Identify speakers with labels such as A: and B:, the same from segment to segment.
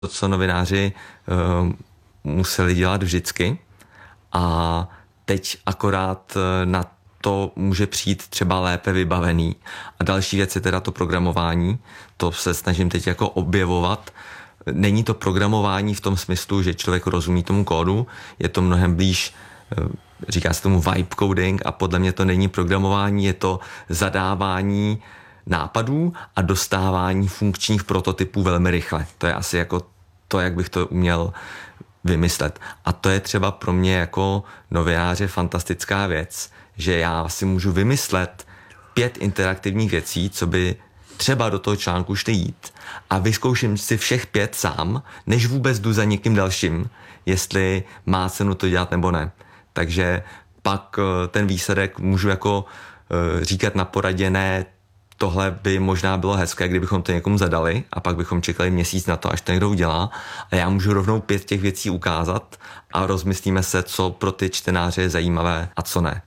A: to, co novináři museli dělat vždycky, a teď akorát na to může přijít třeba lépe vybavený. A další věc je teda to programování, to se snažím teď jako objevovat. Není to programování v tom smyslu, že člověk rozumí tomu kódu, je to mnohem blíž, říká se tomu vibe coding, a podle mě to není programování, je to zadávání nápadů a dostávání funkčních prototypů velmi rychle. To je asi jako to, jak bych to uměl vymyslet. A to je třeba pro mě jako novináře fantastická věc, že já si můžu vymyslet 5 interaktivních věcí, co by třeba do toho článku šli jít, a vyzkouším si všech 5 sám, než vůbec jdu za někým dalším, jestli má cenu to dělat nebo ne. Takže pak ten výsledek můžu jako říkat na poradě, ne, tohle by možná bylo hezké, kdybychom to někomu zadali, a pak bychom čekali měsíc na to, až to někdo udělá, a já můžu rovnou 5 těch věcí ukázat a rozmyslíme se, co pro ty čtenáře je zajímavé a co ne.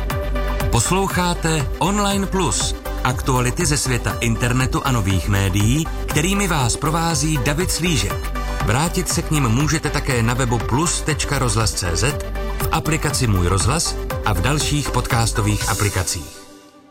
B: Posloucháte Online Plus, aktuality ze světa internetu a nových médií, kterými vás provází David Slížek. Vrátit se k nim můžete také na webu plus.rozhlas.cz, v aplikaci Můj rozhlas a v dalších podcastových aplikacích.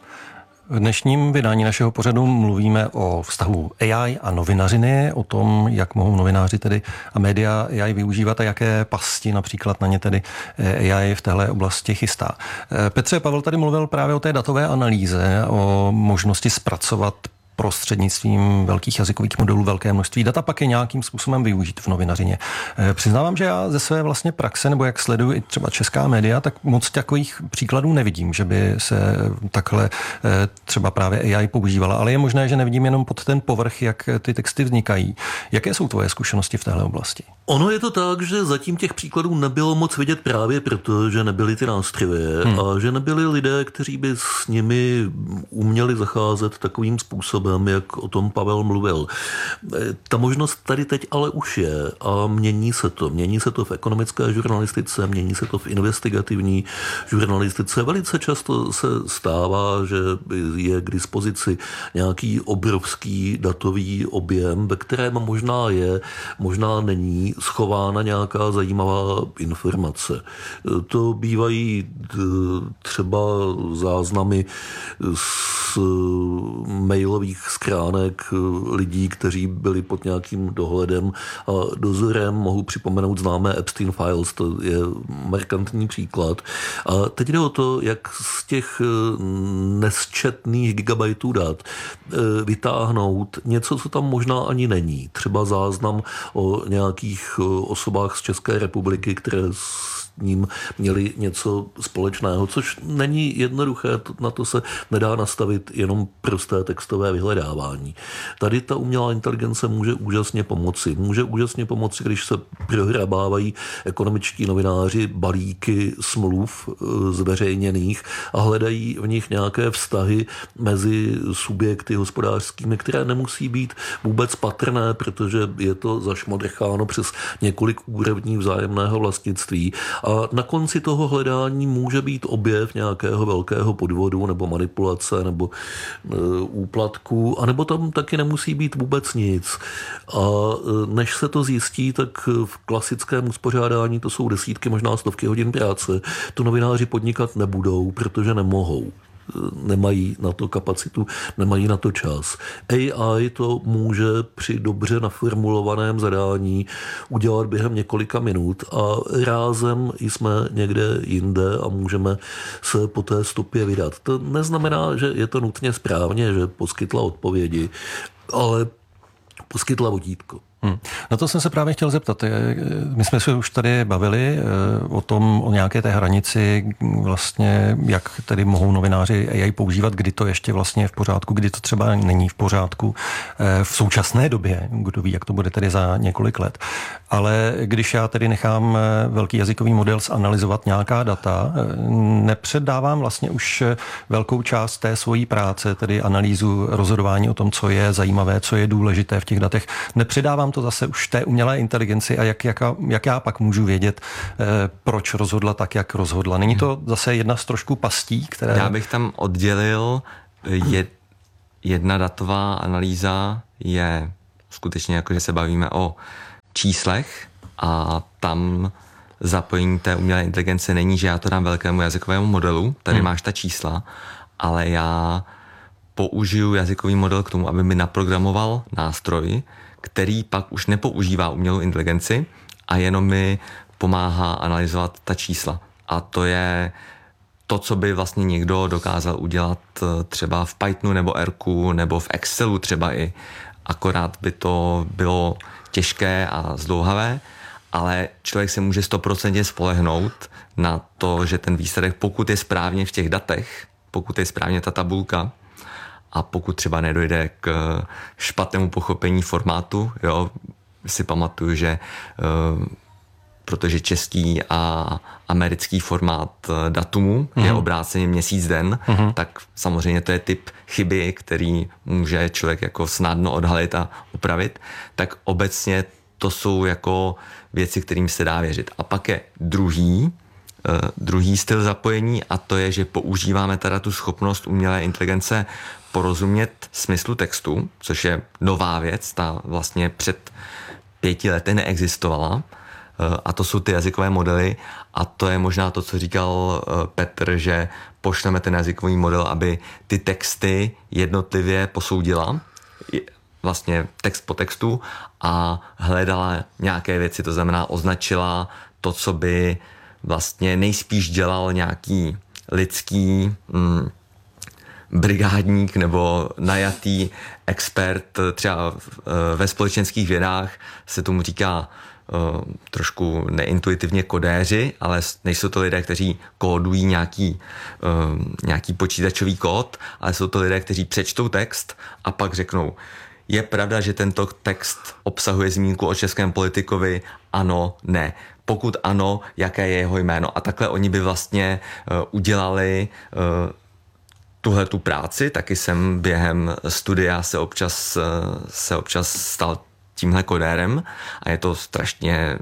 C: V dnešním vydání našeho pořadu mluvíme o vztahu AI a novinařiny, o tom, jak mohou novináři tedy a média AI využívat a jaké pasti například na ně tedy AI v téhle oblasti chystá. Petře, Pavel tady mluvil právě o té datové analýze, o možnosti zpracovat prostřednictvím velkých jazykových modelů velké množství data, pak je nějakým způsobem využít v novinařině. Přiznávám, že já ze své vlastně praxe, nebo jak sleduju i třeba česká média, tak moc takových příkladů nevidím, že by se takhle třeba právě AI používala, ale je možné, že nevidím jenom pod ten povrch, jak ty texty vznikají. Jaké jsou tvoje zkušenosti v téhle oblasti?
D: Ono je to tak, že zatím těch příkladů nebylo moc vidět právě proto, že nebyly ty nástroje a že nebyli lidé, kteří by s nimi uměli zacházet takovým způsobem, jak o tom Pavel mluvil. Ta možnost tady teď ale už je a mění se to. Mění se to v ekonomické žurnalistice, mění se to v investigativní žurnalistice. Velice často se stává, že je k dispozici nějaký obrovský datový objem, ve kterém možná je, možná není schována nějaká zajímavá informace. To bývají třeba záznamy z mailových schránek lidí, kteří byli pod nějakým dohledem a dozorem. Mohu připomenout známé Epstein Files, to je markantní příklad. A teď jde o to, jak z těch nesčetných gigabajtů dat vytáhnout něco, co tam možná ani není. Třeba záznam o nějakých osobách z České republiky, které s ním měli něco společného, což není jednoduché, na to se nedá nastavit jenom prosté textové vyhledávání. Tady ta umělá inteligence může úžasně pomoci. Může úžasně pomoci, když se prohrabávají ekonomičtí novináři balíky smluv zveřejněných a hledají v nich nějaké vztahy mezi subjekty hospodářskými, které nemusí být vůbec patrné, protože je to zašmodrcháno přes několik úrovní vzájemného vlastnictví. A na konci toho hledání může být objev nějakého velkého podvodu nebo manipulace nebo úplatku, anebo tam taky nemusí být vůbec nic. A než se to zjistí, tak v klasickém uspořádání to jsou desítky, možná stovky hodin práce. To novináři podnikat nebudou, protože nemohou. Nemají na to kapacitu, nemají na to čas. AI to může při dobře naformulovaném zadání udělat během několika minut a rázem jsme někde jinde a můžeme se po té stopě vydat. To neznamená, že je to nutně správně, že poskytla odpovědi, ale poskytla vodítko.
C: Na to jsem se právě chtěl zeptat. My jsme se už tady bavili o tom, o nějaké té hranici, vlastně, jak tedy mohou novináři AI používat, kdy to ještě vlastně je v pořádku, kdy to třeba není v pořádku v současné době, kdo ví, jak to bude tedy za několik let. Ale když já tedy nechám velký jazykový model zanalyzovat nějaká data, nepředávám vlastně už velkou část té svojí práce, tedy analýzu, rozhodování o tom, co je zajímavé, co je důležité v těch datech, nepředávám to zase už té umělé inteligenci a jak já pak můžu vědět, proč rozhodla tak, jak rozhodla. Není to zase jedna z trošku pastí, které...
A: Já bych tam oddělil, jedna datová analýza je skutečně jako, že se bavíme o číslech a tam zapojení té umělé inteligence není, že já to dám velkému jazykovému modelu, tady máš ta čísla, ale já použiju jazykový model k tomu, aby mi naprogramoval nástroj, který pak už nepoužívá umělou inteligenci a jenom mi pomáhá analyzovat ta čísla. A to je to, co by vlastně někdo dokázal udělat třeba v Pythonu nebo Rku nebo v Excelu třeba i. Akorát by to bylo těžké a zdlouhavé, ale člověk se může 100% spolehnout na to, že ten výsledek, pokud je správně v těch datech, pokud je správně ta tabulka a pokud třeba nedojde k špatnému pochopení formátu, jo, si pamatuju, že protože český a americký formát datumu je obráceně měsíc den, tak samozřejmě to je typ chyby, který může člověk jako snadno odhalit a upravit, tak obecně to jsou jako věci, kterým se dá věřit. A pak je druhý styl zapojení a to je, že používáme teda tu schopnost umělé inteligence porozumět smyslu textu, což je nová věc, ta vlastně před 5 lety neexistovala. A to jsou ty jazykové modely a to je možná to, co říkal Petr, že pošleme ten jazykový model, aby ty texty jednotlivě posoudila, vlastně text po textu a hledala nějaké věci, to znamená označila to, co by vlastně nejspíš dělal nějaký lidský brigádník nebo najatý expert, třeba ve společenských vědách se tomu říká trošku neintuitivně kodéři, ale nejsou to lidé, kteří kódují nějaký počítačový kód, ale jsou to lidé, kteří přečtou text a pak řeknou, je pravda, že tento text obsahuje zmínku o českém politikovi? Ano, ne. Pokud ano, jaké je jeho jméno? A takhle oni by vlastně udělali tuhletu práci. Taky jsem během studia se občas stal tímhle kodérem a je to strašně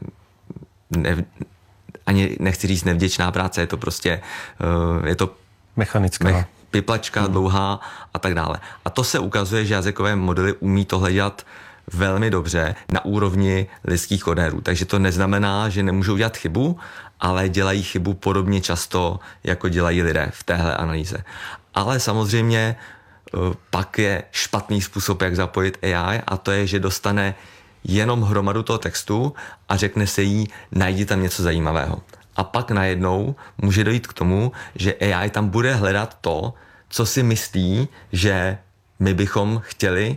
A: ani nechci říct nevděčná práce, je to prostě je to
C: mechanická.
A: Piplačka dlouhá a tak dále. A to se ukazuje, že jazykové modely umí tohle dělat velmi dobře na úrovni lidských kodérů. Takže to neznamená, že nemůžou dělat chybu, ale dělají chybu podobně často, jako dělají lidé v téhle analýze. Ale samozřejmě pak je špatný způsob, jak zapojit AI a to je, že dostane jenom hromadu toho textu a řekne se jí, najdi tam něco zajímavého. A pak najednou může dojít k tomu, že AI tam bude hledat to, co si myslí, že my bychom chtěli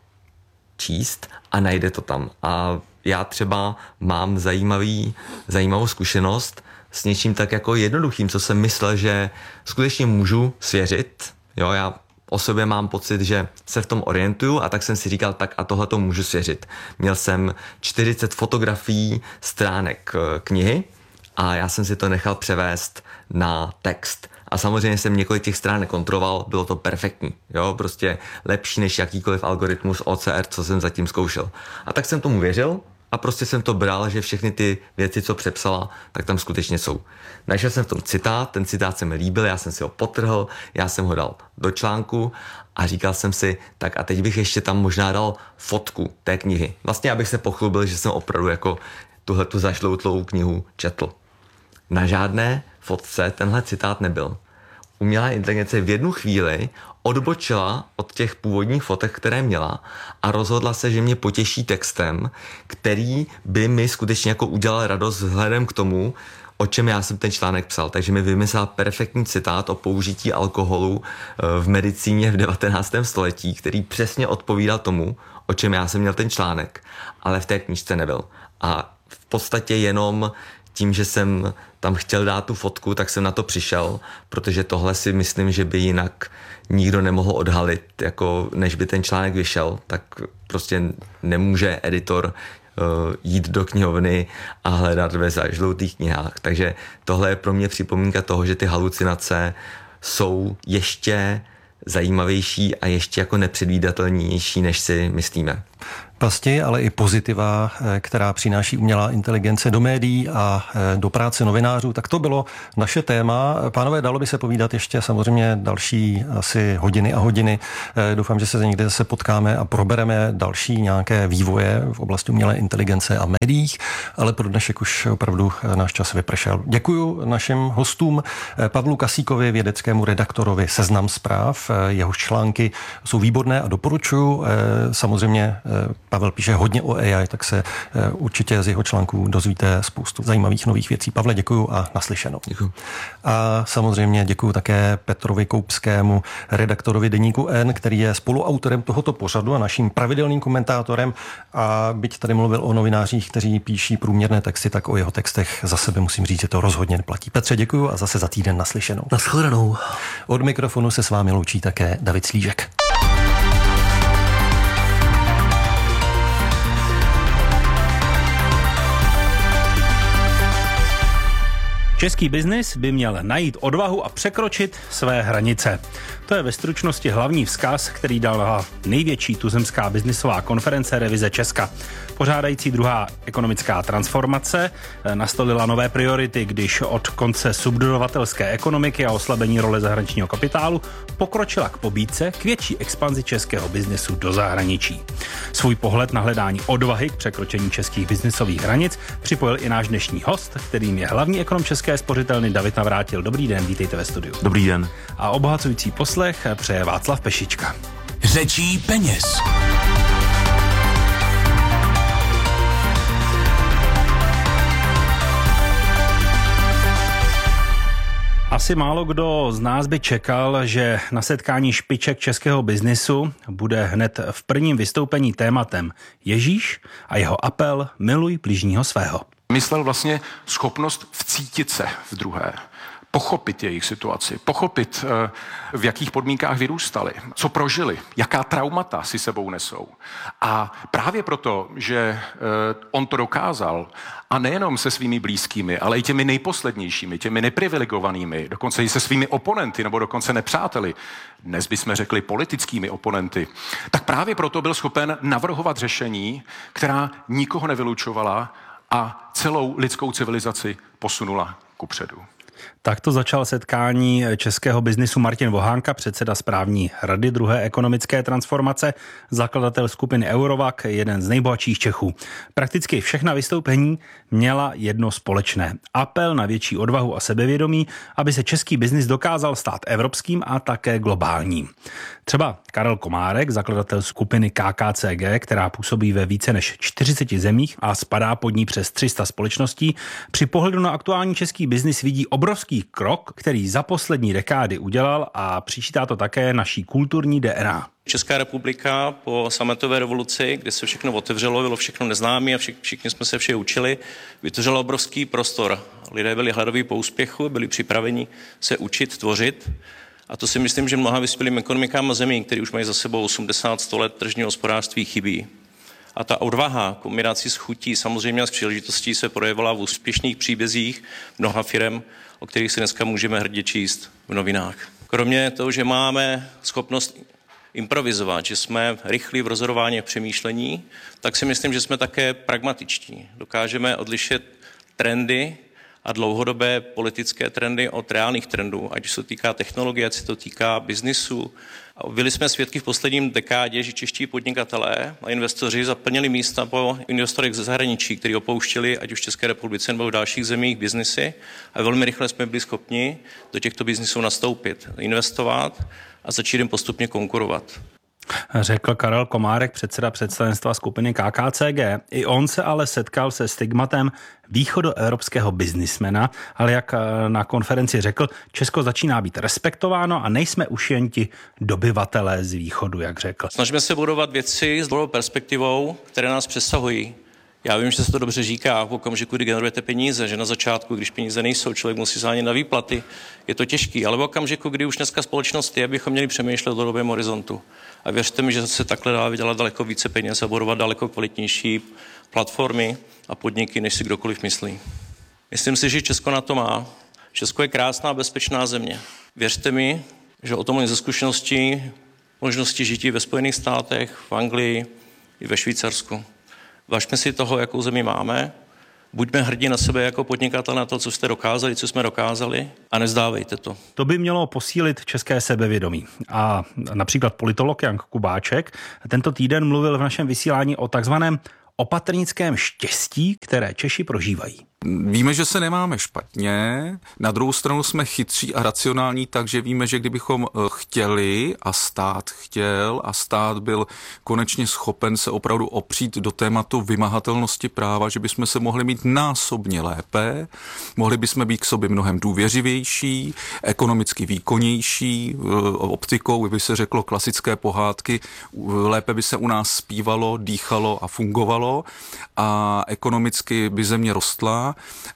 A: číst a najde to tam. A já třeba mám zajímavou zkušenost s něčím tak jako jednoduchým, co jsem myslel, že skutečně můžu svěřit. Jo, já o sobě mám pocit, že se v tom orientuju a tak jsem si říkal, tak a tohle to můžu svěřit. Měl jsem 40 fotografií stránek knihy a já jsem si to nechal převést na text. A samozřejmě jsem několik těch stránek kontroloval, bylo to perfektní. Jo, prostě lepší než jakýkoliv algoritmus OCR, co jsem zatím zkoušel. A tak jsem tomu věřil a prostě jsem to bral, že všechny ty věci, co přepsala, tak tam skutečně jsou. Našel jsem v tom citát, ten citát se mi líbil, já jsem si ho podtrhl, já jsem ho dal do článku a říkal jsem si, tak a teď bych ještě tam možná dal fotku té knihy. Vlastně abych se pochlubil, že jsem opravdu jako tuhletu zašloutlou knihu četl. Na žádné fotce tenhle citát nebyl. Umělá inteligence v jednu chvíli odbočila od těch původních fotek, které měla a rozhodla se, že mě potěší textem, který by mi skutečně jako udělal radost vzhledem k tomu, o čem já jsem ten článek psal. Takže mi vymyslel perfektní citát o použití alkoholu v medicíně v 19. století, který přesně odpovídal tomu, o čem já jsem měl ten článek, ale v té knížce nebyl. A v podstatě jenom tím, že jsem tam chtěl dát tu fotku, tak jsem na to přišel, protože tohle si myslím, že by jinak nikdo nemohl odhalit, jako než by ten článek vyšel, tak prostě nemůže editor jít do knihovny a hledat ve zažloutých knihách. Takže tohle je pro mě připomínka toho, že ty halucinace jsou ještě zajímavější a ještě jako nepředvídatelnější, než si myslíme.
C: pasti, ale i pozitiva, která přináší umělá inteligence do médií a do práce novinářů. Tak to bylo naše téma. Pánové, dalo by se povídat ještě samozřejmě další asi hodiny a hodiny. Doufám, že se někde zase potkáme a probereme další nějaké vývoje v oblasti umělé inteligence a médiích, ale pro dnešek už opravdu náš čas vypršel. Děkuju našim hostům, Pavlu Kasíkovi, vědeckému redaktorovi Seznam Zpráv. Jeho články jsou výborné a doporučuji. Samozřejmě Pavel píše hodně o AI, tak se určitě z jeho článků dozvíte spoustu zajímavých nových věcí. Pavle, děkuju a naslyšenou.
A: Děkuju.
C: A samozřejmě děkuju také Petrovi Koupskému, redaktorovi Deníku N, který je spoluautorem tohoto pořadu a naším pravidelným komentátorem. A byť tady mluvil o novinářích, kteří píší průměrné texty, tak o jeho textech za sebe musím říct, že to rozhodně neplatí. Petře, děkuju a zase za týden naslyšenou.
D: Naschledanou.
C: Od mikrofonu se s vámi loučí také David Slížek.
E: Český biznis by měl najít odvahu a překročit své hranice. To je ve stručnosti hlavní vzkaz, který dala největší tuzemská biznisová konference Revize Česka. Pořádající druhá ekonomická transformace nastolila nové priority, když od konce subdodavatelské ekonomiky a oslabení role zahraničního kapitálu pokročila k pobídce k větší expanzi českého biznesu do zahraničí. Svůj pohled na hledání odvahy k překročení českých biznisových hranic připojil i náš dnešní host, kterým je hlavní ekonom České spořitelny David Navrátil. Dobrý den, vítejte ve studiu.
F: Dobrý den.
E: A obohacující poslech přeje Václav Pešička.
B: Řečí peněz.
E: Asi málo kdo z nás by čekal, že na setkání špiček českého biznisu bude hned v prvním vystoupení tématem Ježíš a jeho apel miluj bližního svého.
F: Myslel vlastně schopnost vcítit se v druhé, pochopit jejich situaci, pochopit, v jakých podmínkách vyrůstali, co prožili, jaká traumata si sebou nesou. A právě proto, že on to dokázal, a nejenom se svými blízkými, ale i těmi nejposlednějšími, těmi neprivilegovanými, dokonce i se svými oponenty, nebo dokonce nepřáteli, dnes bychom řekli politickými oponenty, tak právě proto byl schopen navrhovat řešení, která nikoho nevylučovala a celou lidskou civilizaci posunula kupředu.
E: Takto začal setkání českého biznisu Martin Vohánka, předseda správní rady druhé ekonomické transformace, zakladatel skupiny Eurovac, jeden z nejbohatších Čechů. Prakticky všechna vystoupení měla jedno společné. Apel na větší odvahu a sebevědomí, aby se český biznis dokázal stát evropským a také globálním. Třeba Karel Komárek, zakladatel skupiny KKCG, která působí ve více než 40 zemích a spadá pod ní přes 300 společností, při pohledu na aktuální český biznis vidí obrovský krok, který za poslední dekády udělal a přičítá to také naší kulturní DNA.
G: Česká republika po sametové revoluci, kde se všechno otevřelo, bylo všechno neznámé a všichni jsme se vše učili, vytvořila obrovský prostor. Lidé byli hladoví po úspěchu, byli připraveni se učit, tvořit. A to si myslím, že mnoha vyspělým ekonomikám a zemí, které už mají za sebou 80-100 let tržního hospodářství, chybí. A ta odvaha, kombinací s chutí, samozřejmě a s příležitostí se projevila v úspěšných příbězích mnoha firem, o kterých si dneska můžeme hrdě číst v novinách. Kromě toho, že máme schopnost improvizovat, že jsme rychlí v rozhodování a přemýšlení, tak si myslím, že jsme také pragmatičtí. Dokážeme odlišit trendy a dlouhodobé politické trendy od reálných trendů, ať se to týká technologie, ať se to týká biznisu. Byli jsme svědky v posledním dekádě, že čeští podnikatelé a investoři zaplnili místa po investorech ze zahraničí, kteří opouštěli ať už v České republice nebo v dalších zemích biznisy a velmi rychle jsme byli schopni do těchto biznisů nastoupit, investovat a začít jim postupně konkurovat.
E: Řekl Karel Komárek, předseda představenstva skupiny KKCG. I on se ale setkal se stigmatem východoevropského biznismena, ale jak na konferenci řekl, Česko začíná být respektováno a nejsme už jen ti dobyvatelé z východu, jak řekl.
G: Snažíme se budovat věci s dlouhou perspektivou, které nás přesahují. Já vím, že se to dobře říká v okamžiku, kdy generujete peníze, že na začátku, když peníze nejsou, člověk musí zánět na výplaty, je to těžký, ale v okamžiku, kdy už dneska společnost je, bychom měli přemýšlet o dlouhodobém horizontu. A věřte mi, že se takhle dá vydělat daleko více peněz a budovat daleko kvalitnější platformy a podniky, než si kdokoliv myslí. Myslím si, že Česko na to má. Česko je krásná, bezpečná země. Věřte mi, že o tom ze zkušeností možnosti žití ve Spojených státech, v Anglii, i ve Švýcarsku. Važme si toho, jakou zemi máme, buďme hrdí na sebe jako podnikatel na to, co jste dokázali, co jsme dokázali a nezdávejte to.
E: To by mělo posílit české sebevědomí. A například politolog Jan Kubáček tento týden mluvil v našem vysílání o takzvaném opatrnickém štěstí, které Češi prožívají.
H: Víme, že se nemáme špatně, na druhou stranu jsme chytří a racionální, takže víme, že kdybychom chtěli a stát chtěl a stát byl konečně schopen se opravdu opřít do tématu vymahatelnosti práva, že bychom se mohli mít násobně lépe, mohli bychom být k sobě mnohem důvěřivější, ekonomicky výkonnější, optikou by se řeklo klasické pohádky, lépe by se u nás zpívalo, dýchalo a fungovalo a ekonomicky by země rostla.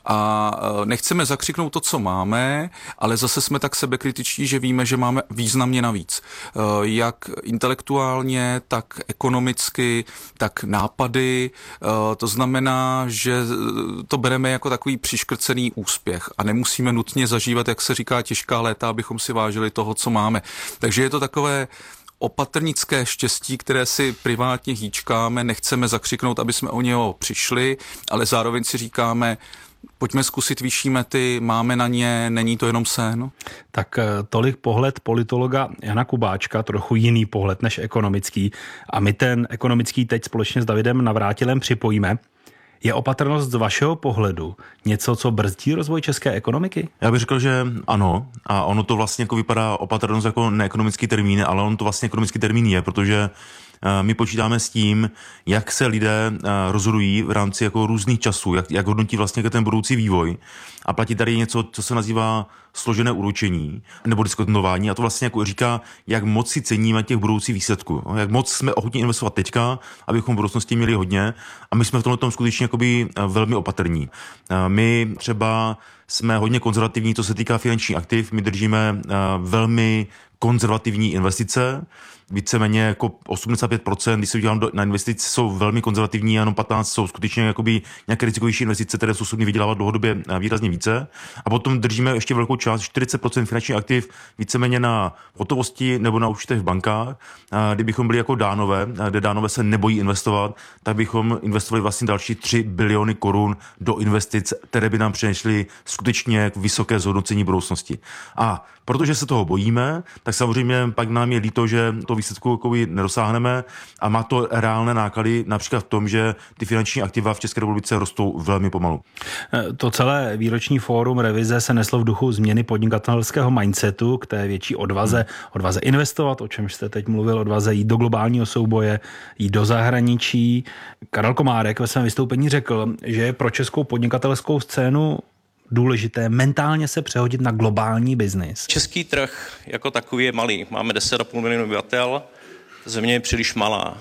H: A nechceme zakřiknout to, co máme, ale zase jsme tak sebekritičtí, že víme, že máme významně navíc. Jak intelektuálně, tak ekonomicky, tak nápady. To znamená, že to bereme jako takový přiškrcený úspěch a nemusíme nutně zažívat, jak se říká, těžká léta, abychom si vážili toho, co máme. Takže je to takové opatrnické štěstí, které si privátně hýčkáme, nechceme zakřiknout, aby jsme o něho přišli, ale zároveň si říkáme, pojďme zkusit vyšší mety, máme na ně, není to jenom sen.
E: Tak tolik pohled politologa Jana Kubáčka, trochu jiný pohled než ekonomický. A my ten ekonomický teď společně s Davidem Navrátilem připojíme. Je opatrnost z vašeho pohledu něco, co brzdí rozvoj české ekonomiky?
I: Já bych řekl, že ano. A ono to vlastně jako vypadá opatrnost jako neekonomický termín, ale on to vlastně ekonomický termín je, protože my počítáme s tím, jak se lidé rozhodují v rámci jako různých časů, jak hodnotí vlastně ten budoucí vývoj. A platí tady něco, co se nazývá složené určení nebo diskontování, a to vlastně jako říká, jak moc si ceníme těch budoucích výsledků. Jak moc jsme ochotní investovat teďka, abychom v budoucnosti měli hodně, a my jsme v tomhle skutečně jakoby velmi opatrní. My třeba jsme hodně konzervativní, co se týká finančních aktiv, my držíme velmi konzervativní investice, víceméně jako 85%, když se udělám na investice, jsou velmi konzervativní, jenom 15% jsou skutečně jakoby nějaké rizikovější investice, které jsou schopny vydělávat dlouhodobě výrazně více. A potom držíme ještě velkou část, 40% finančních aktiv, víceméně na hotovosti nebo na účtech v bankách. Kdybychom byli jako Dánové, kde Dánové se nebojí investovat, tak bychom investovali vlastně další 3 biliony korun do investic, které by nám přinesly skutečně vysoké zhodnocení budoucnosti. A protože se toho bojíme, tak samozřejmě pak nám je líto, že to výsledku nedosáhneme, a má to reálné náklady například v tom, že ty finanční aktiva v České republice rostou velmi pomalu.
E: To celé výroční fórum revize se neslo v duchu změny podnikatelského mindsetu k té větší odvaze investovat, o čem jste teď mluvil, odvaze jít do globálního souboje, jít do zahraničí. Karel Komárek ve svém vystoupení řekl, že je pro českou podnikatelskou scénu důležité mentálně se přehodit na globální biznis.
G: Český trh jako takový je malý. Máme 10,5 milionu obyvatel, země je příliš malá.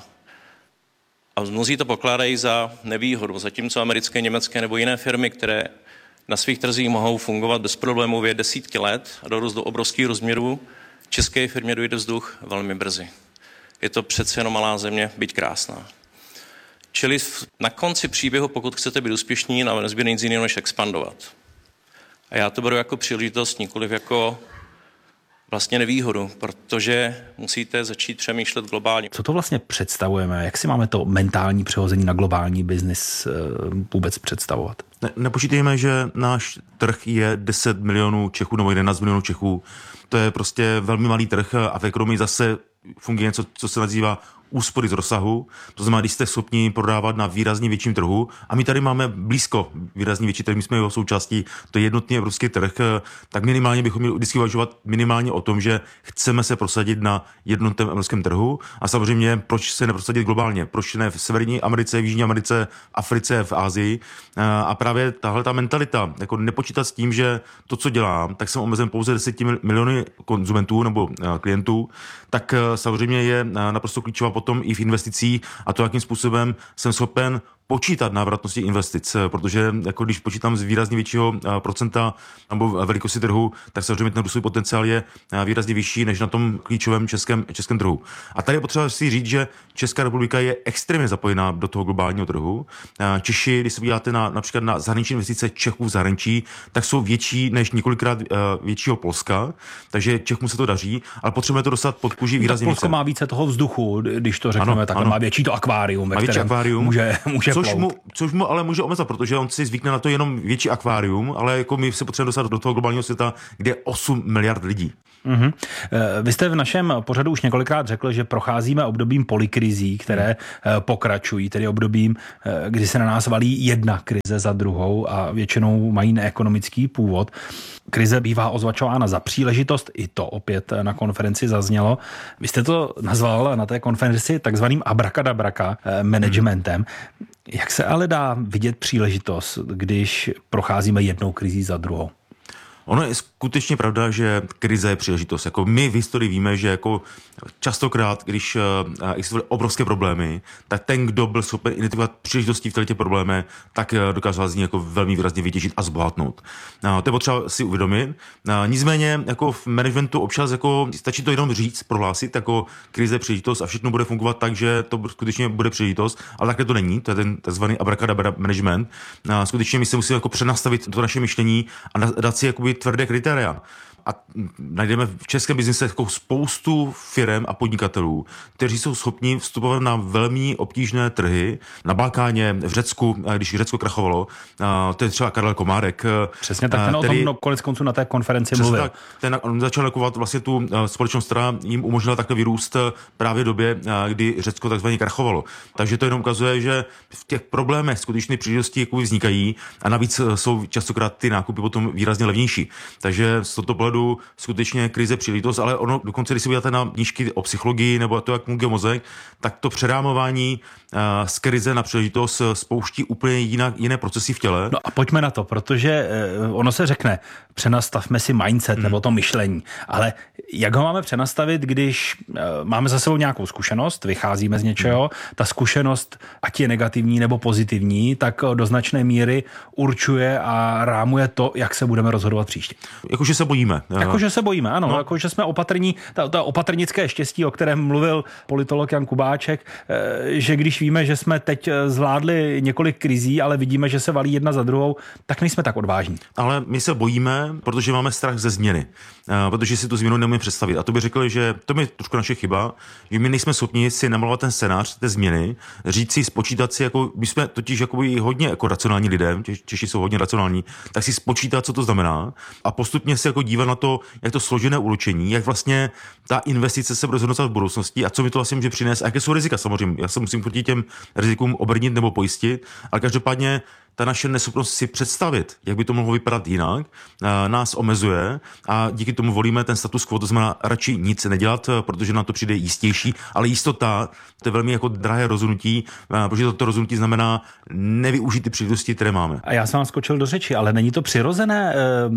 G: A mnozí to pokládají za nevýhodu, zatímco americké, německé nebo jiné firmy, které na svých trzích mohou fungovat bez problémů desítky let a dorůst do obrovských rozměrů, české firmě dojde vzduch velmi brzy. Je to přece jenom malá země, byť krásná. Čili na konci příběhu, pokud chcete být úspěšní, nám nezbývá nic jiného než expandovat. A já to beru jako příležitost, nikoliv jako vlastně nevýhodu, protože musíte začít přemýšlet globálně.
E: Co to vlastně představujeme? Jak si máme to mentální přehození na globální biznis vůbec představovat?
I: Nepočítejme, že náš trh je 10 milionů Čechů nebo 11 milionů Čechů. To je prostě velmi malý trh a v ekonomii zase funguje něco, co se nazývá úspory z rozsahu. To znamená, když jste schopni prodávat na výrazně větším trhu, a my tady máme blízko výrazně větší trh, my jsme jeho součástí, to je jednotný evropský trh, tak minimálně bychom měli vždycky uvažovat minimálně o tom, že chceme se prosadit na jednotném evropském trhu, a samozřejmě proč se neprosadit globálně, proč ne v Severní Americe, v Jižní Americe, Africe, v Asii. A právě tahle ta mentalita, jako nepočítat s tím, že to, co dělám, tak jsem omezen pouze 10 miliony konzumentů nebo klientů, tak samozřejmě je naprosto klíčová potom i v investicích, a to, jakým způsobem jsem schopen počítat návratnosti investic, protože jako když počítám z výrazně většího procenta nebo velikosti trhu, tak samozřejmě ten růstový potenciál je výrazně vyšší než na tom klíčovém českém trhu. A tady je potřeba si říct, že Česká republika je extrémně zapojená do toho globálního trhu. Češi, když se podíváte například na zahraniční investice Čechů v zahraničí, tak jsou větší než několikrát většího Polska, takže Čechům se to daří, ale potřebujeme to dostat pod kůži výrazně více.
E: Polsko má více toho vzduchu, když to řekneme, tak má větší to akvárium, ve kterém může
I: což mu ale může omezat, protože on si zvykne na to jenom větší akvárium, ale jako my se potřebujeme dostat do toho globálního světa, kde je 8 miliard lidí.
E: Mm-hmm. Vy jste v našem pořadu už několikrát řekl, že procházíme obdobím polykrizí, které pokračují, tedy obdobím, kdy se na nás valí jedna krize za druhou a většinou mají neekonomický původ. Krize bývá označována za příležitost, i to opět na konferenci zaznělo. Vy jste to nazval na té konferenci takzvaným abracadabraka managementem. Jak se ale dá vidět příležitost, když procházíme jednou krizí za druhou?
I: Ono je skutečně pravda, že krize je příležitost. Jako my v historii víme, že jako častokrát, když existovaly obrovské problémy, tak ten, kdo byl schopen identifikovat příležitosti v těch problémech, tak dokázal z ní jako velmi výrazně vytěžit a zbohatnout. To je potřeba si uvědomit. Nicméně jako v managementu občas jako stačí to jenom říct, prohlásit, jako krize je příležitost a všechno bude fungovat tak, že to skutečně bude příležitost, ale takhle to není. To je ten takzvaný abracadabra management. Skutečně my se musíme jako přenastavit to naše myšlení a dát si jakoby tvrdé kritéria. A najdeme v českém biznise jako spoustu firem a podnikatelů, kteří jsou schopni vstupovat na velmi obtížné trhy. Na Balkáně, v Řecku, když Řecko krachovalo, to je třeba Karel Komárek.
E: Přesně tak, ten o tom konec konců na té konferenci mluvil. Tak,
I: on začal nakovat vlastně tu společnost, která jim umožnila takhle vyrůst právě v době, kdy Řecko takzvaně krachovalo. Takže to jenom ukazuje, že v těch problémech skutečné příležitosti jako vznikají a navíc jsou častokrát ty nákupy potom výrazně levnější. Takže z tohoto skutečně krize příležitost, ale ono dokonce, když si uděláte na knížky o psychologii nebo to, jak funguje mozek, tak to přerámování z krize na příležitost spouští úplně jiné procesy v těle.
E: No a pojďme na to, protože ono se řekne, přenastavme si mindset nebo to myšlení, ale jak ho máme přenastavit, když máme za sebou nějakou zkušenost, vycházíme z něčeho, ta zkušenost, ať je negativní nebo pozitivní, tak do značné míry určuje a rámuje to, jak se budeme rozhodovat příště.
I: Jakože se bojíme.
E: Jakože se bojíme, ano. No. Jakože jsme opatrní. Ta opatrnické štěstí, o kterém mluvil politolog Jan Kubáček, že když víme, že jsme teď zvládli několik krizí, ale vidíme, že se valí jedna za druhou, tak nejsme tak odvážní.
I: Ale my se bojíme, protože máme strach ze změny. Protože si tu změnu nemůžeme představit. A to by řekl, že to je trošku naše chyba, že my nejsme schopni si namalovat ten scénář té změny, říct si, spočítat si, jako my jsme totiž jakoby hodně jako racionální lidé, Češi jsou hodně racionální, tak si spočítat, co to znamená a postupně se jako dívat na to, jak to složené uločení, jak vlastně ta investice se bude zhodnocovat v budoucnosti a co mi to vlastně může přinést a jaké jsou rizika samozřejmě. Já se musím proti těm rizikům obrnit nebo pojistit, ale každopádně ta naše neschopnost si představit, jak by to mohlo vypadat jinak, nás omezuje a díky tomu volíme ten status quo, to znamená radši nic nedělat, protože nám to přijde jistější, ale jistota, to je velmi jako drahé rozhodnutí, protože toto rozhodnutí znamená nevyužít ty příležitosti, které máme.
E: A já jsem vám skočil do řeči, ale není to přirozené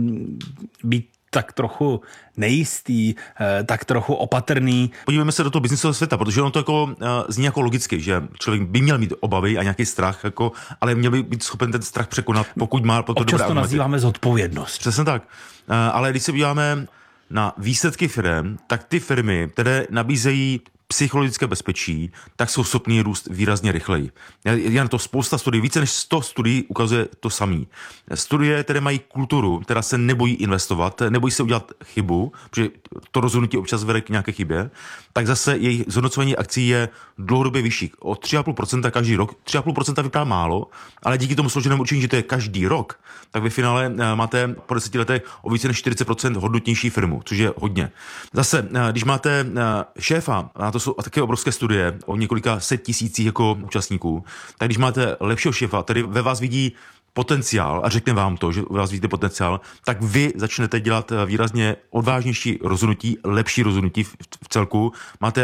E: být tak trochu nejistý, tak trochu opatrný.
I: Podívejme se do toho biznisového světa, protože ono to jako zní jako logicky, že člověk by měl mít obavy a nějaký strach, jako, ale měl by být schopen ten strach překonat, pokud má pro to dobré argumenty.
E: Občas to nazýváme zodpovědnost.
I: Přesně tak. Ale když se podíváme na výsledky firem, tak ty firmy, které nabízejí psychologické bezpečí, tak jsou schopní růst výrazně rychleji. Jen to spousta studií, více než 100 studií ukazuje to samý. Studie, které mají kulturu, která se nebojí investovat, nebojí se udělat chybu, protože to rozhodnutí občas vede k nějaké chybě, tak zase jejich zhodnocování akcí je dlouhodobě vyšší. O 3,5% každý rok. 3,5% vypadá málo, ale díky tomu složenému určení, že to je každý rok, tak ve finále máte po 10 letech o více než 40% hodnotnější firmu, což je hodně. Zase, když máte šéfa, a to jsou také obrovské studie o několika set tisících jako účastníků, tak když máte lepšího šéfa, který ve vás vidí potenciál a řekne vám to, že u vás vidíte potenciál, tak vy začnete dělat výrazně odvážnější rozhodnutí, lepší rozhodnutí v celku. Máte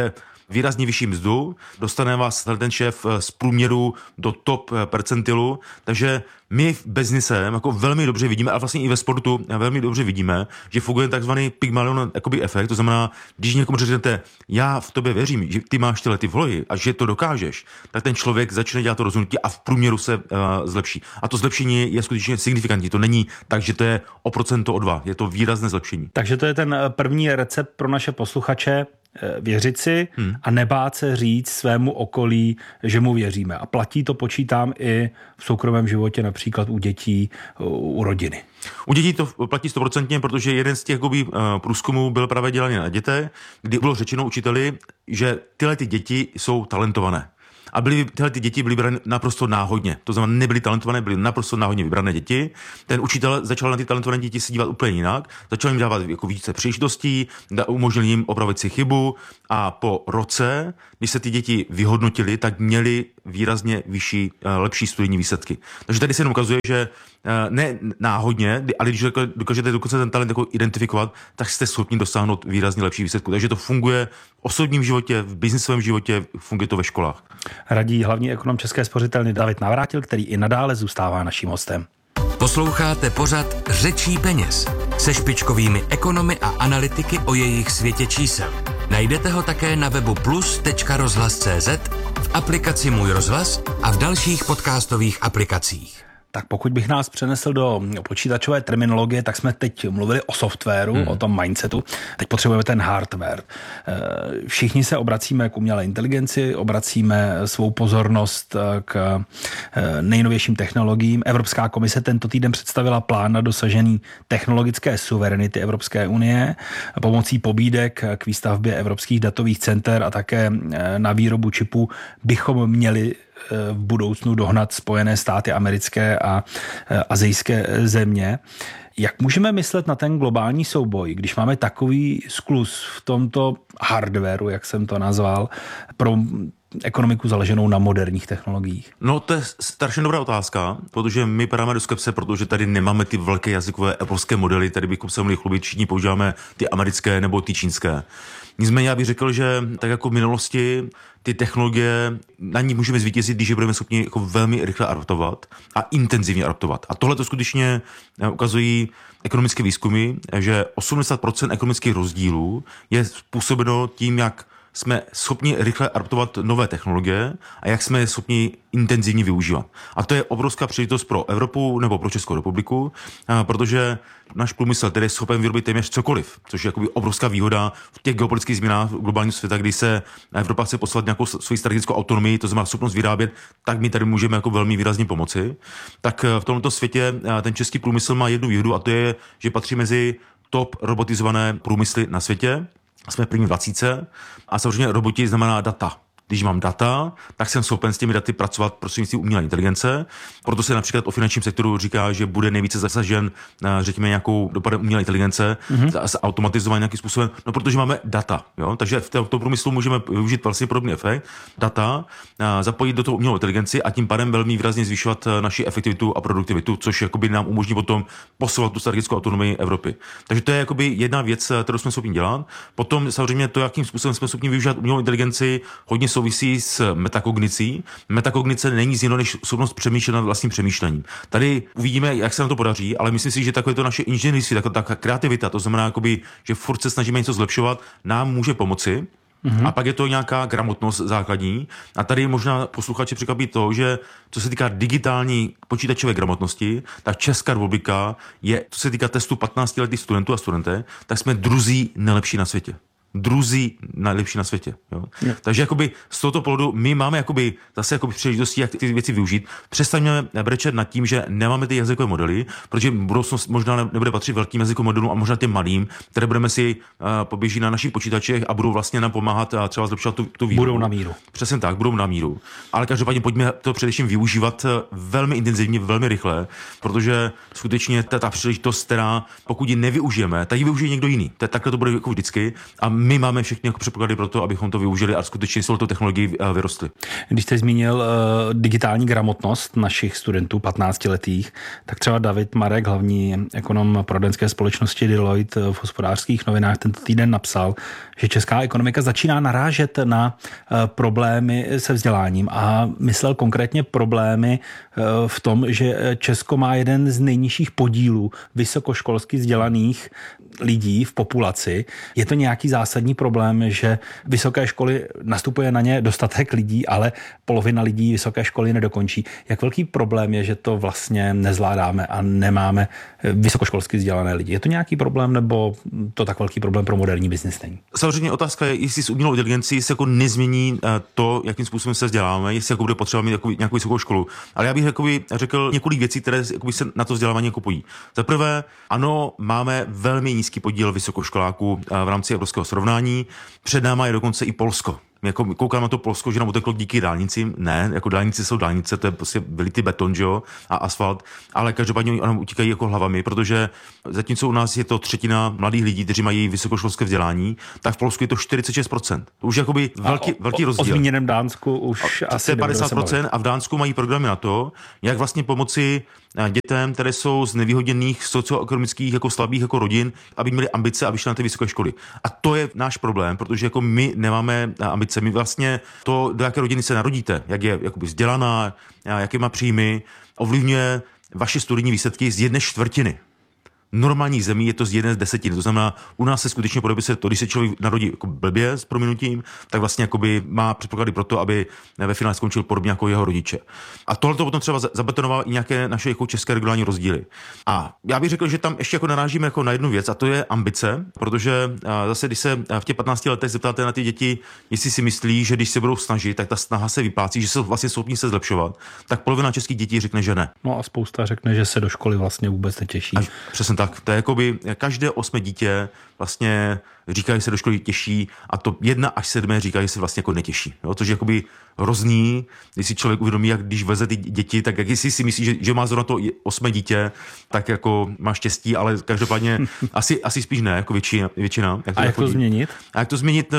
I: výrazně vyšší mzdu, dostane vás ten šéf z průměru do top percentilu, takže my v biznisem jako velmi dobře vidíme, a vlastně i ve sportu velmi dobře vidíme, že funguje takzvaný Pygmalion efekt, to znamená, když někomu řeknete, já v tobě věřím, že ty máš tyhle ty vlohy a že to dokážeš, tak ten člověk začne dělat to rozhodnutí a v průměru se zlepší. A to zlepšení je skutečně signifikantní. To není tak, že to je o procento, o 2. Je to výrazné zlepšení.
E: Takže to je ten první recept pro naše posluchače. Věřit si a nebát se říct svému okolí, že mu věříme. A platí to, počítám, i v soukromém životě, například u dětí, u rodiny.
I: U dětí to platí 100%, protože jeden z těch průzkumů byl právě dělaný na dětech, kdy bylo řečeno učiteli, že tyhle ty děti jsou talentované. A tyhle ty děti byly vybrané naprosto náhodně. To znamená, nebyly talentované, byly naprosto náhodně vybrané děti. Ten učitel začal na ty talentované děti se dívat úplně jinak, začal jim dávat jako více příležitostí, umožnil jim opravit si chybu a po roce, když se ty děti vyhodnotily, tak měly výrazně vyšší, lepší studijní výsledky. Takže tady se jenom ukazuje, že ne náhodně, ale když dokážete dokonce ten talent jako identifikovat, tak jste schopni dosáhnout výrazně lepší výsledku. Takže to funguje v osobním životě, v biznisovém životě, funguje to ve školách.
E: Radí hlavní ekonom České spořitelny David Navrátil, který i nadále zůstává naším hostem.
B: Posloucháte pořad Řečí peněz se špičkovými ekonomy a analytiky o jejich světě čísel. Najdete ho také na webu plus.rozhlas.cz, v aplikaci Můj rozhlas a v dalších podcastových aplikacích.
E: Tak pokud bych nás přenesl do počítačové terminologie, tak jsme teď mluvili o softwaru, o tom mindsetu. Teď potřebujeme ten hardware. Všichni se obracíme k umělé inteligenci, obracíme svou pozornost k nejnovějším technologiím. Evropská komise tento týden představila plán na dosažení technologické suverenity Evropské unie pomocí pobídek k výstavbě evropských datových center a také na výrobu čipů bychom měli v budoucnu dohnat Spojené státy americké a asijské země. Jak můžeme myslet na ten globální souboj, když máme takový skluz v tomto hardwareu, jak jsem to nazval, pro ekonomiku založenou na moderních technologiích?
I: No to je strašně dobrá otázka, protože my padáme do skepse, protože tady nemáme ty velké jazykové evropské modely, tady bychom se mohli chlubit, všichni používáme ty americké nebo ty čínské. Nicméně já bych řekl, že tak jako v minulosti ty technologie, na ní můžeme zvítězit, když je budeme schopni jako velmi rychle adaptovat a intenzivně adaptovat. A tohle to skutečně ukazují ekonomické výzkumy, že 80% ekonomických rozdílů je způsobeno tím, jak jsme schopni rychle adaptovat nové technologie a jak jsme je schopni intenzivně využívat. A to je obrovská příležitost pro Evropu nebo pro Českou republiku, protože náš průmysl tedy je schopen vyrobit téměř cokoliv, což je jakoby obrovská výhoda v těch geopolitických změnách globálního světa, kdy se Evropa chce poslat nějakou svoji strategickou autonomii, to znamená schopnost vyrábět, tak my tady můžeme jako velmi výrazně pomoci. Tak v tomto světě ten český průmysl má jednu výhodu a to je, že patří mezi top robotizované průmysly na světě. Jsme v první 20 a samozřejmě roboti znamená data. Když mám data, tak jsem schopen s těmi daty pracovat prostřednictvím umělé inteligence. Proto se například o finančním sektoru říká, že bude nejvíce zasažen, řekněme, nějakou dopadem umělé inteligence, automatizovaný nějakým způsobem, no protože máme data. Jo? Takže v tom průmyslu můžeme využít vlastně podobný efekt. Data, zapojit do toho umělou inteligenci a tím pádem velmi výrazně zvyšovat naši efektivitu a produktivitu, což jakoby nám umožní potom posouvat tu strategickou autonomii Evropy. Takže to je jakoby jedna věc, kterou jsme schopni dělat. Potom samozřejmě to, jakým způsobem jsme schopni využívat umělou inteligenci, hodně souvisí s metakognicí. Metakognice není z jiného než schopnost přemýšlet nad vlastním přemýšlením. Tady uvidíme, jak se nám to podaří, ale myslím si, že takové to naše inženýrství, ta kreativita, to znamená, jakoby, že furt se snažíme něco zlepšovat, nám může pomoci. A pak je to nějaká gramotnost základní. A tady možná posluchači překvapí to, že co se týká digitální počítačové gramotnosti, tak Česká republika je, co se týká testu 15letých studentů a studentek, tak jsme druzí nejlepší na světě. Druzí nejlepší na světě. Jo? Takže jakoby z tohoto pohledu my máme jakoby zase jakoby příležitosti, jak ty věci využít. Přestaňme brečet nad tím, že nemáme ty jazykové modely, protože budoucnost možná nebude patřit velkým jazykovým modelům a možná těm malým, které budeme si poběží na našich počítačech a budou vlastně nám pomáhat a třeba zlepšovat tu výrobu.
E: Budou na míru.
I: Přesně tak, budou na míru. Ale každopádně pojďme to především využívat velmi intenzivně, velmi rychle, protože skutečně ta příležitost, která pokud ji nevyužijeme, tak ji využije někdo jiný. Takhle to bude jako vždycky. A my máme všechny jako předpoklady pro to, abychom to využili a skutečně s touto technologií vyrostli.
E: Když jste zmínil digitální gramotnost našich studentů 15letých, tak třeba David Marek, hlavní ekonom poradenské společnosti Deloitte, v Hospodářských novinách tento týden napsal, že česká ekonomika začíná narážet na problémy se vzděláním a myslel konkrétně problémy v tom, že Česko má jeden z nejnižších podílů vysokoškolsky vzdělaných lidí v populaci. Je to nějaký zásadní problém, že vysoké školy, nastupuje na ně dostatek lidí, ale polovina lidí vysoké školy nedokončí. Jak velký problém je, že to vlastně nezvládáme a nemáme vysokoškolsky vzdělané lidi? Je to nějaký problém, nebo to tak velký problém pro moderní biznis není?
I: Samozřejmě otázka je, jestli s umělou inteligencí se jako nezmění to, jakým způsobem se vzděláme, jestli jako bude potřeba mít nějakou vysokou školu. Ale já bych řekl několik věcí, které se na to vzdělávání jako pojí. Za prvé, ano, máme velmi nízký podíl vysokoškoláků v rámci evropského srovnání. Před náma je dokonce i Polsko. My jako koukám na to Polsko, že nám uteklo díky dálnicím. Ne, jako dálnice jsou dálnice, to je prostě vylitý beton, že jo, a asfalt, ale každopádně oni nám utíkají jako hlavami, protože zatímco u nás je to třetina mladých lidí, kteří mají vysokoškolské vzdělání, tak v Polsku je to 46%. To už je jakoby velký rozdíl.
E: O zmíněném Dánsku už asi
I: 50% a v Dánsku mají programy na to, jak vlastně pomoci dětem, které jsou z nevýhodněných socioekonomických jako slabých jako rodin, aby měli ambice, aby šli na ty vysoké školy. A to je náš problém, protože jako my nemáme ambice. My vlastně to, do jaké rodiny se narodíte, jak je jakoby vzdělaná, jaké má příjmy, ovlivňuje vaše studijní výsledky z 1/4. Normálních zemí je to z 1/10. To znamená, u nás se skutečně podepisuje to, když se člověk narodí jako blbě s prominutím, tak vlastně jakoby má předpoklady pro to, aby ve finále skončil podobně jako jeho rodiče. A tohle to potom třeba zabetonovalo i nějaké naše jako české regionální rozdíly. A já bych řekl, že tam ještě jako narážíme jako na jednu věc, a to je ambice, protože zase když se v těch 15 letech zeptáte na ty děti, jestli si myslí, že když se budou snažit, tak ta snaha se vyplácí, že jsou vlastně schopní se zlepšovat, tak polovina českých dětí řekne, že ne.
E: No a spousta řekne, že se do školy vlastně vůbec netěší.
I: Přesně tak, to je jakoby každé 8 dítě vlastně říká, že se do školy těší a to 1 až 7 říká, že se vlastně jako netěší. Jo? Což je jakoby hrozný, když si člověk uvědomí, jak když veze ty děti, tak jak jestli si myslí, že má zrovna to 8 dítě, tak jako má štěstí, ale každopádně asi spíš ne, jako většina.
E: A jak to změnit?
I: A jak to změnit?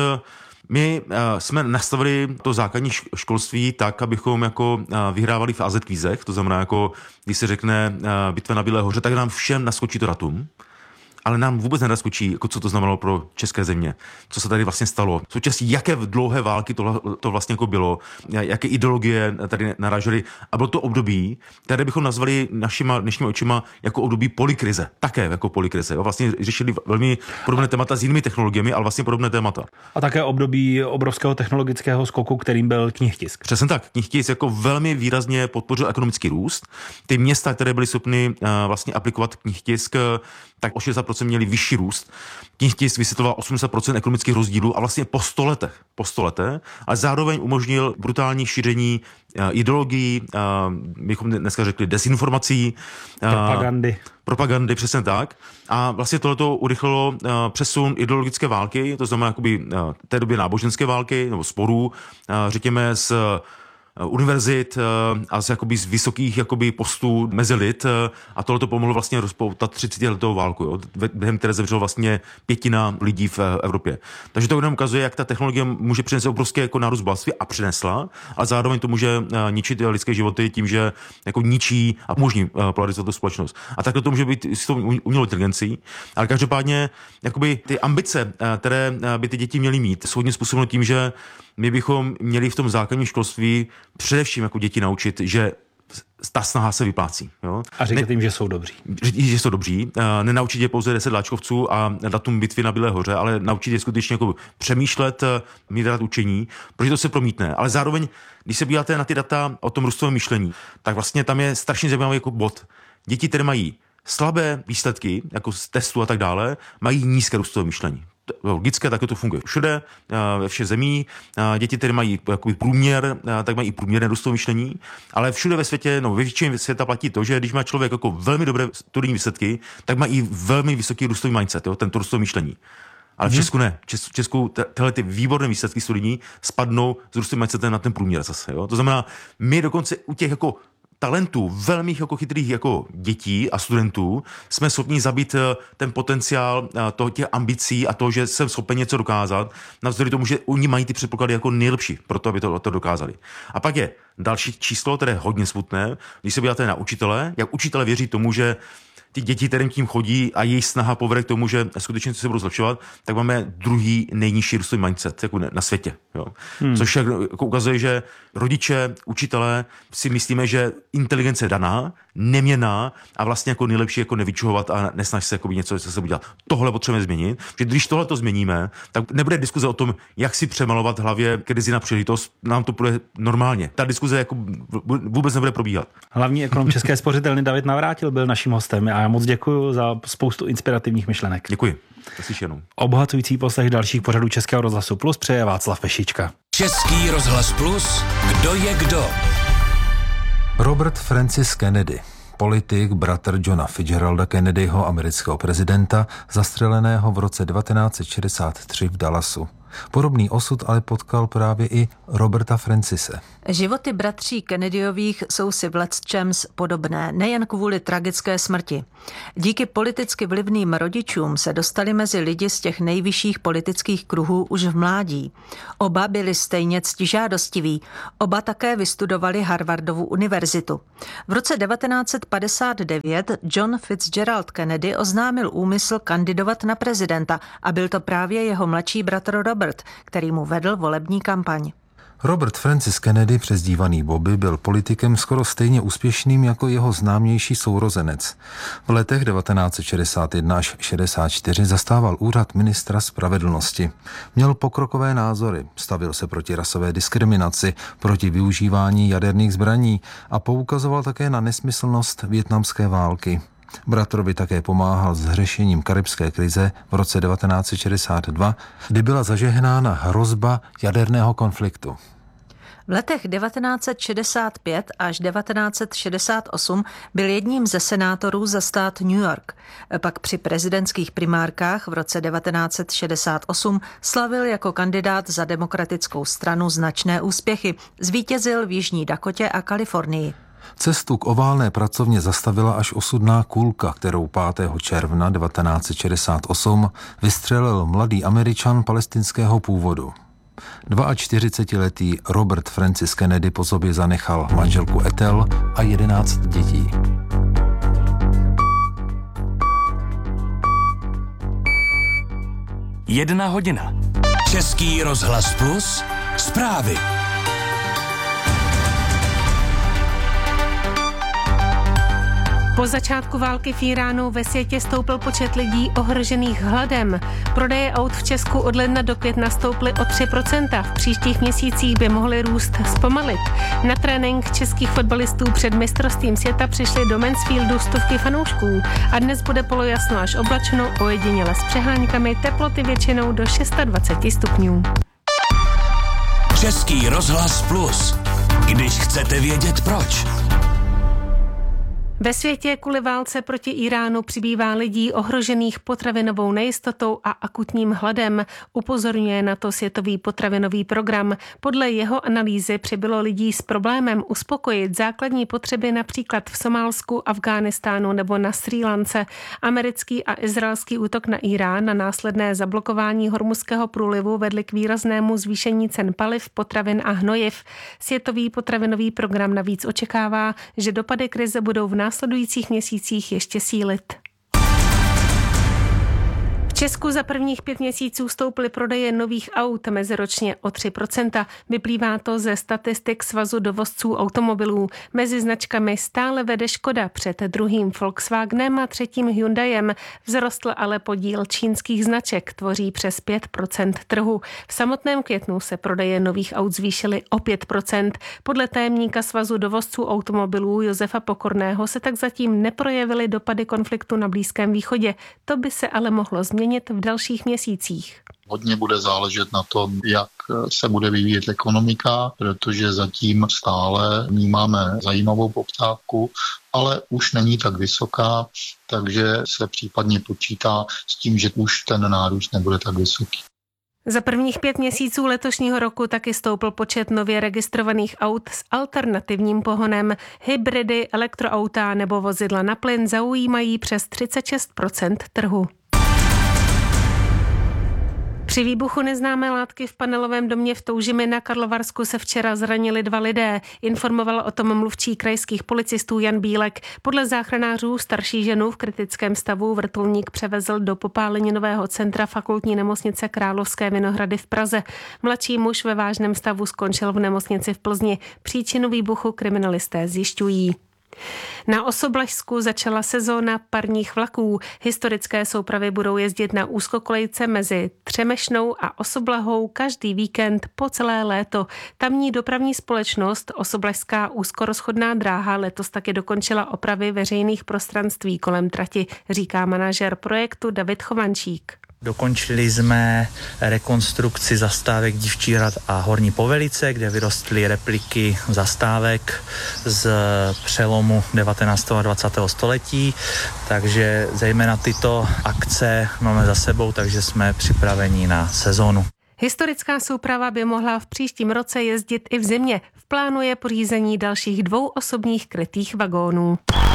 I: My jsme nastavili to základní školství tak, abychom jako vyhrávali v AZ kvízech, to znamená, jako když se řekne bitva na Bílé hoře, tak nám všem naskočí to datum, ale nám vůbec nenaskočí, jako co to znamenalo pro české země, co se tady vlastně stalo. Součástí jaké dlouhé války to vlastně jako bylo, jaké ideologie tady narážely. A bylo to období, které bychom nazvali našima dnešními očima jako období polykrize. Také jako polykrize. Jo? Vlastně řešili velmi podobné témata s jinými technologiemi, ale vlastně podobné témata.
E: A také období obrovského technologického skoku, kterým byl knihtisk.
I: Přesně tak. Knihtisk jako velmi výrazně podpořil ekonomický růst. Ty města, které byly schopny vlastně aplikovat knihtisk, tak o 60% měli vyšší růst. Knihtisk vysvětloval 80% ekonomických rozdílů a vlastně po 100 letech, ale zároveň umožnil brutální šíření ideologií, bychom dneska řekli dezinformací. Propagandy, přesně tak. A vlastně tohleto urychlilo přesun ideologické války, to znamená jakoby té době náboženské války nebo sporů, řekněme z univerzit a z vysokých postů mezi lid a tohle to pomohlo vlastně rozpoutat 30letou válku, jo, během které zemřelo vlastně 1/5 lidí v Evropě. Takže to nám ukazuje, jak ta technologie může přinést obrovské jako nárůst bohatství a přinesla, ale zároveň to může ničit lidské životy tím, že jako ničí a umožní polarizovat tu společnost. A takhle to může být s tou umělou inteligencí, ale každopádně jakoby ty ambice, které by ty děti měly mít, jsou hodně způsobeno tím, že my bychom měli v tom základním školství především jako děti naučit, že ta snaha se vyplácí. Jo?
E: A říkat jim, že jsou dobří.
I: Že jsou dobří. Nenaučit je pouze 10 láčkovců a datum bitvy na Bílé hoře, ale naučit je skutečně jako přemýšlet, mít rád učení, protože to se promítne. Ale zároveň, když se podíváte na ty data o tom růstovém myšlení, tak vlastně tam je strašně zajímavý jako bod. Děti, které mají slabé výsledky, jako z testu a tak dále, mají nízké růstové myšlení. Logické, tak to funguje všude, ve všech zemí. Děti, které mají průměr, tak mají i průměrné růstové myšlení, ale všude ve světě, ve většině světa platí to, že když má člověk jako velmi dobré studijní výsledky, tak má i velmi vysoký růstový mindset, jo, tento růstové myšlení. Ale v Česku ne. V Česku tyhle ty výborné výsledky studijní spadnou s růstovým mindsetem na ten průměr zase. Jo. To znamená, my dokonce u těch jako talentů, velmi jako chytrých jako dětí a studentů jsme schopni zabít ten potenciál těch ambicí a toho, že jsem schopen něco dokázat, navzdory tomu, že oni mají ty předpoklady jako nejlepší pro to, aby to dokázali. A pak je další číslo, které je hodně smutné, když se podíváte na učitele, jak učitele věří tomu, že ty děti, kterým tím chodí a jejich snaha povede k tomu, že skutečně se budou zlepšovat, tak máme druhý nejnižší růstový mindset jako na světě. Jo. Což jako ukazuje, že rodiče, učitelé si myslíme, že inteligence je daná, neměnná a vlastně jako nejlepší jako nevyčuhovat a nesnaž se jako něco se udělat. Tohle potřebujeme změnit, že když tohle to změníme, tak nebude diskuze o tom, jak si přemalovat v hlavě krizi na příležitost, nám to půjde normálně. Ta diskuze jako vůbec nebude probíhat.
E: Hlavní ekonom České spořitelny David Navrátil byl naším hostem a já moc děkuji za spoustu inspirativních myšlenek.
I: Děkuji. Naslyšenou.
E: Obohacující poslech dalších pořadů Českého rozhlasu Plus přeje Václav Pešička.
B: Český rozhlas Plus, kdo je kdo?
J: Robert Francis Kennedy, politik, bratr Johna Fitzgeralda Kennedyho, amerického prezidenta, zastřeleného v roce 1963 v Dallasu. Podobný osud ale potkal právě i Roberta Francise.
K: Životy bratří Kennedyových jsou si v lecčems podobné, nejen kvůli tragické smrti. Díky politicky vlivným rodičům se dostali mezi lidi z těch nejvyšších politických kruhů už v mládí. Oba byli stejně ctižádostiví, oba také vystudovali Harvardovu univerzitu. V roce 1959 John Fitzgerald Kennedy oznámil úmysl kandidovat na prezidenta a byl to právě jeho mladší bratr Robert, který mu vedl volební kampaň.
J: Robert Francis Kennedy, přezdívaný Bobby, byl politikem skoro stejně úspěšným jako jeho známější sourozenec. V letech 1961 až 64 zastával úřad ministra spravedlnosti. Měl pokrokové názory, stavil se proti rasové diskriminaci, proti využívání jaderných zbraní a poukazoval také na nesmyslnost vietnamské války. Bratrovi také pomáhal s řešením karibské krize v roce 1962, kdy byla zažehnána hrozba jaderného konfliktu.
K: V letech 1965 až 1968 byl jedním ze senátorů za stát New York. Pak při prezidentských primárkách v roce 1968 slavil jako kandidát za demokratickou stranu značné úspěchy. Zvítězil v Jižní Dakotě a Kalifornii.
J: Cestu k oválné pracovně zastavila až osudná kulka, kterou 5. června 1968 vystřelil mladý Američan palestinského původu. 42letý Robert Francis Kennedy po sobě zanechal manželku Ethel a 11 dětí.
B: Jedna hodina. Český rozhlas Plus, zprávy.
L: Po začátku války v Iránu ve světě stoupl počet lidí ohrožených hladem. Prodeje aut v Česku od ledna do května stouply o 3%. V příštích měsících by mohly růst zpomalit. Na trénink českých fotbalistů před mistrovstvím světa přišly do Mansfieldu stovky fanoušků. A dnes bude polojasno až oblačno, ojediněle s přeháňkami, teploty většinou do 26 stupňů.
B: Český rozhlas Plus. Když chcete vědět proč.
L: Ve světě kvůli válce proti Iránu přibývá lidí ohrožených potravinovou nejistotou a akutním hladem. Upozorňuje na to Světový potravinový program. Podle jeho analýzy přibylo lidí s problémem uspokojit základní potřeby například v Somálsku, Afghánistánu nebo na Srí Lance. Americký a izraelský útok na Irán a následné zablokování Hormuzského průlivu vedly k výraznému zvýšení cen paliv, potravin a hnojiv. Světový potravinový program navíc očekává, že dopady krize budou v následujících měsících ještě sílit. V Česku za prvních 5 měsíců stouply prodeje nových aut meziročně o 3%. Vyplývá to ze statistik Svazu dovozců automobilů. Mezi značkami stále vede Škoda před druhým Volkswagenem a třetím Hyundaiem. Vzrostl ale podíl čínských značek, tvoří přes 5% trhu. V samotném květnu se prodeje nových aut zvýšily o 5%. Podle tajemníka Svazu dovozců automobilů Josefa Pokorného se tak zatím neprojevily dopady konfliktu na Blízkém východě. To by se ale mohlo změnit v dalších měsících.
M: Hodně bude záležet na tom, jak se bude vyvíjet ekonomika, protože zatím stále vnímáme zajímavou poptávku, ale už není tak vysoká, takže se případně počítá s tím, že už ten nárůst nebude tak vysoký.
L: Za prvních 5 měsíců letošního roku taky stoupl počet nově registrovaných aut s alternativním pohonem. Hybridy, elektroauta nebo vozidla na plyn zaujímají přes 36% trhu. Při výbuchu neznámé látky v panelovém domě v Toužimi na Karlovarsku se včera zranili 2 lidé. Informoval o tom mluvčí krajských policistů Jan Bílek. Podle záchranářů starší ženu v kritickém stavu vrtulník převezl do popáleninového centra Fakultní nemocnice Královské Vinohrady v Praze. Mladší muž ve vážném stavu skončil v nemocnici v Plzni. Příčinu výbuchu kriminalisté zjišťují. Na Osoblažsku začala sezóna parních vlaků. Historické soupravy budou jezdit na úzkokolejce mezi Třemešnou a Osoblahou každý víkend po celé léto. Tamní dopravní společnost Osoblažská úzkorozchodná dráha letos taky dokončila opravy veřejných prostranství kolem trati, říká manažer projektu David Chovančík.
N: Dokončili jsme rekonstrukci zastávek Dívčí hrad a Horní Povelice, kde vyrostly repliky zastávek z přelomu 19. a 20. století, takže zejména tyto akce máme za sebou, takže jsme připraveni na sezónu.
L: Historická souprava by mohla v příštím roce jezdit i v zimě. V plánu je pořízení dalších 2 osobních krytých vagónů.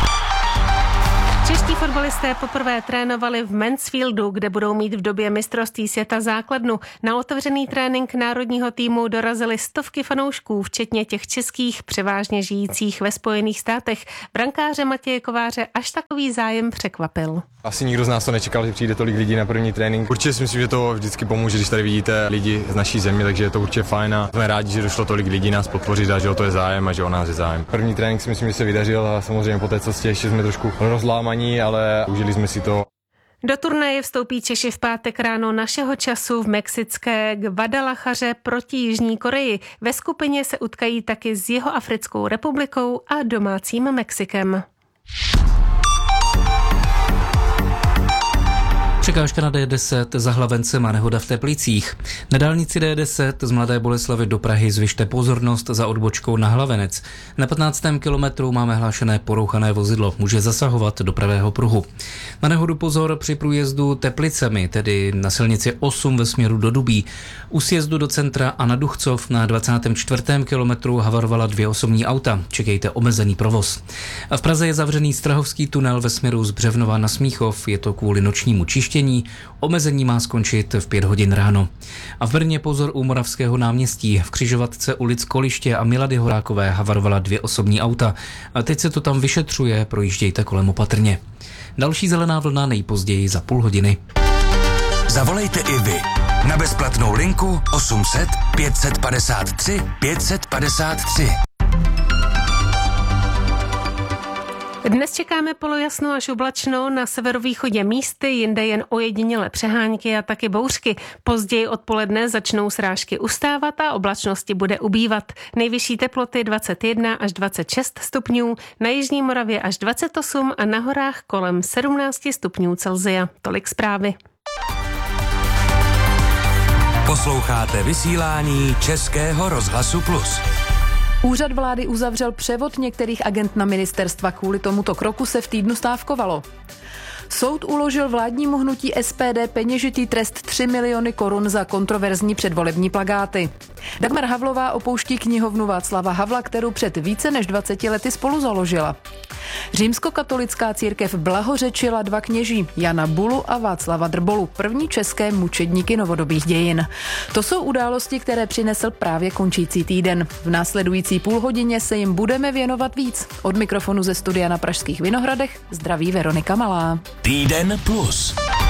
L: Čeští fotbalisté poprvé trénovali v Mansfieldu, kde budou mít v době mistrovství světa základnu. Na otevřený trénink národního týmu dorazily stovky fanoušků, včetně těch českých, převážně žijících ve Spojených státech. Brankáře Matěje Kováře až takový zájem překvapil.
O: Asi nikdo z nás to nečekal, že přijde tolik lidí na první trénink. Určitě si myslím, že to vždycky pomůže, když tady vidíte lidi z naší země, takže je to určitě fajn a jsme rádi, že došlo tolik lidí nás podpořit a že o to je zájem a že o nás je zájem. První trénink si myslím, že se vydařil a samozřejmě po té cestě ještě jsme trošku rozlámaní, ale užili jsme si to.
L: Do turnaje vstoupí Češi v pátek ráno našeho času v mexické Guadalajaře proti Jižní Koreji. Ve skupině se utkají taky s Jihoafrickou republikou a domácím Mexikem.
P: Překážka na D10 za Hlavencem a nehoda v Teplicích. Na dálnici D10 z Mladé Boleslavi do Prahy zvyšte pozornost za odbočkou na Hlavenec. Na 15. kilometru máme hlášené porouchané vozidlo. Může zasahovat do pravého pruhu. Na nehodu pozor při průjezdu Teplicemi, tedy na silnici 8 ve směru do Dubí. U sjezdu do centra a na Duchcov na 24. kilometru havarovala 2 osobní auta. Čekejte omezený provoz. A v Praze je zavřený Strahovský tunel ve směru z Břevnova na Smíchov. Je to kvůli nočnímu čištění. Omezení má skončit v 5 hodin ráno. A v Brně pozor u Moravského náměstí. V křižovatce ulic Koliště a Milady Horákové havarovala 2 osobní auta. A teď se to tam vyšetřuje, projíždějte kolem opatrně. Další zelená vlna nejpozději za půl hodiny.
B: Zavolejte i vy na bezplatnou linku 800 553 553.
L: Dnes čekáme polojasno až oblačno, na severovýchodě místy, jinde jen ojedinělé přehánky a taky bouřky. Později odpoledne začnou srážky ustávat a oblačnosti bude ubývat. Nejvyšší teploty 21 až 26 stupňů, na jižní Moravě až 28 a na horách kolem 17 stupňů Celsia. Tolik zprávy.
B: Posloucháte vysílání Českého rozhlasu Plus.
Q: Úřad vlády uzavřel převod některých agent na ministerstva. Kvůli tomuto kroku se v týdnu stávkovalo. Soud uložil vládnímu hnutí SPD peněžitý trest 3 miliony korun za kontroverzní předvolební plakáty. Dagmar Havlová opouští knihovnu Václava Havla, kterou před více než 20 lety spolu založila. Římskokatolická církev blahořečila 2 kněží, Jana Bulu a Václava Drbolu, první české mučedníky novodobých dějin. To jsou události, které přinesl právě končící týden. V následující půlhodině se jim budeme věnovat víc. Od mikrofonu ze studia na Pražských Vinohradech zdraví Veronika Malá.
B: Týden plus.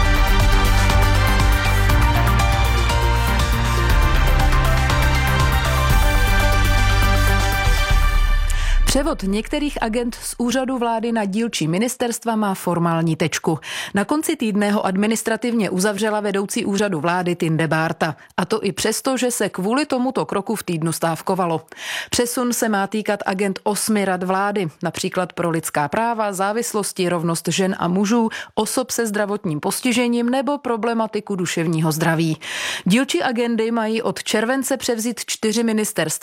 Q: Převod některých agent z úřadu vlády na dílčí ministerstva má formální tečku. Na konci týdne ho administrativně uzavřela vedoucí úřadu vlády Tinde Bárta. A to i přesto, že se kvůli tomuto kroku v týdnu stávkovalo. Přesun se má týkat agent 8 rad vlády, například pro lidská práva, závislosti, rovnost žen a mužů, osob se zdravotním postižením nebo problematiku duševního zdraví. Dílčí agendy mají od července převzít 4 ministerstva.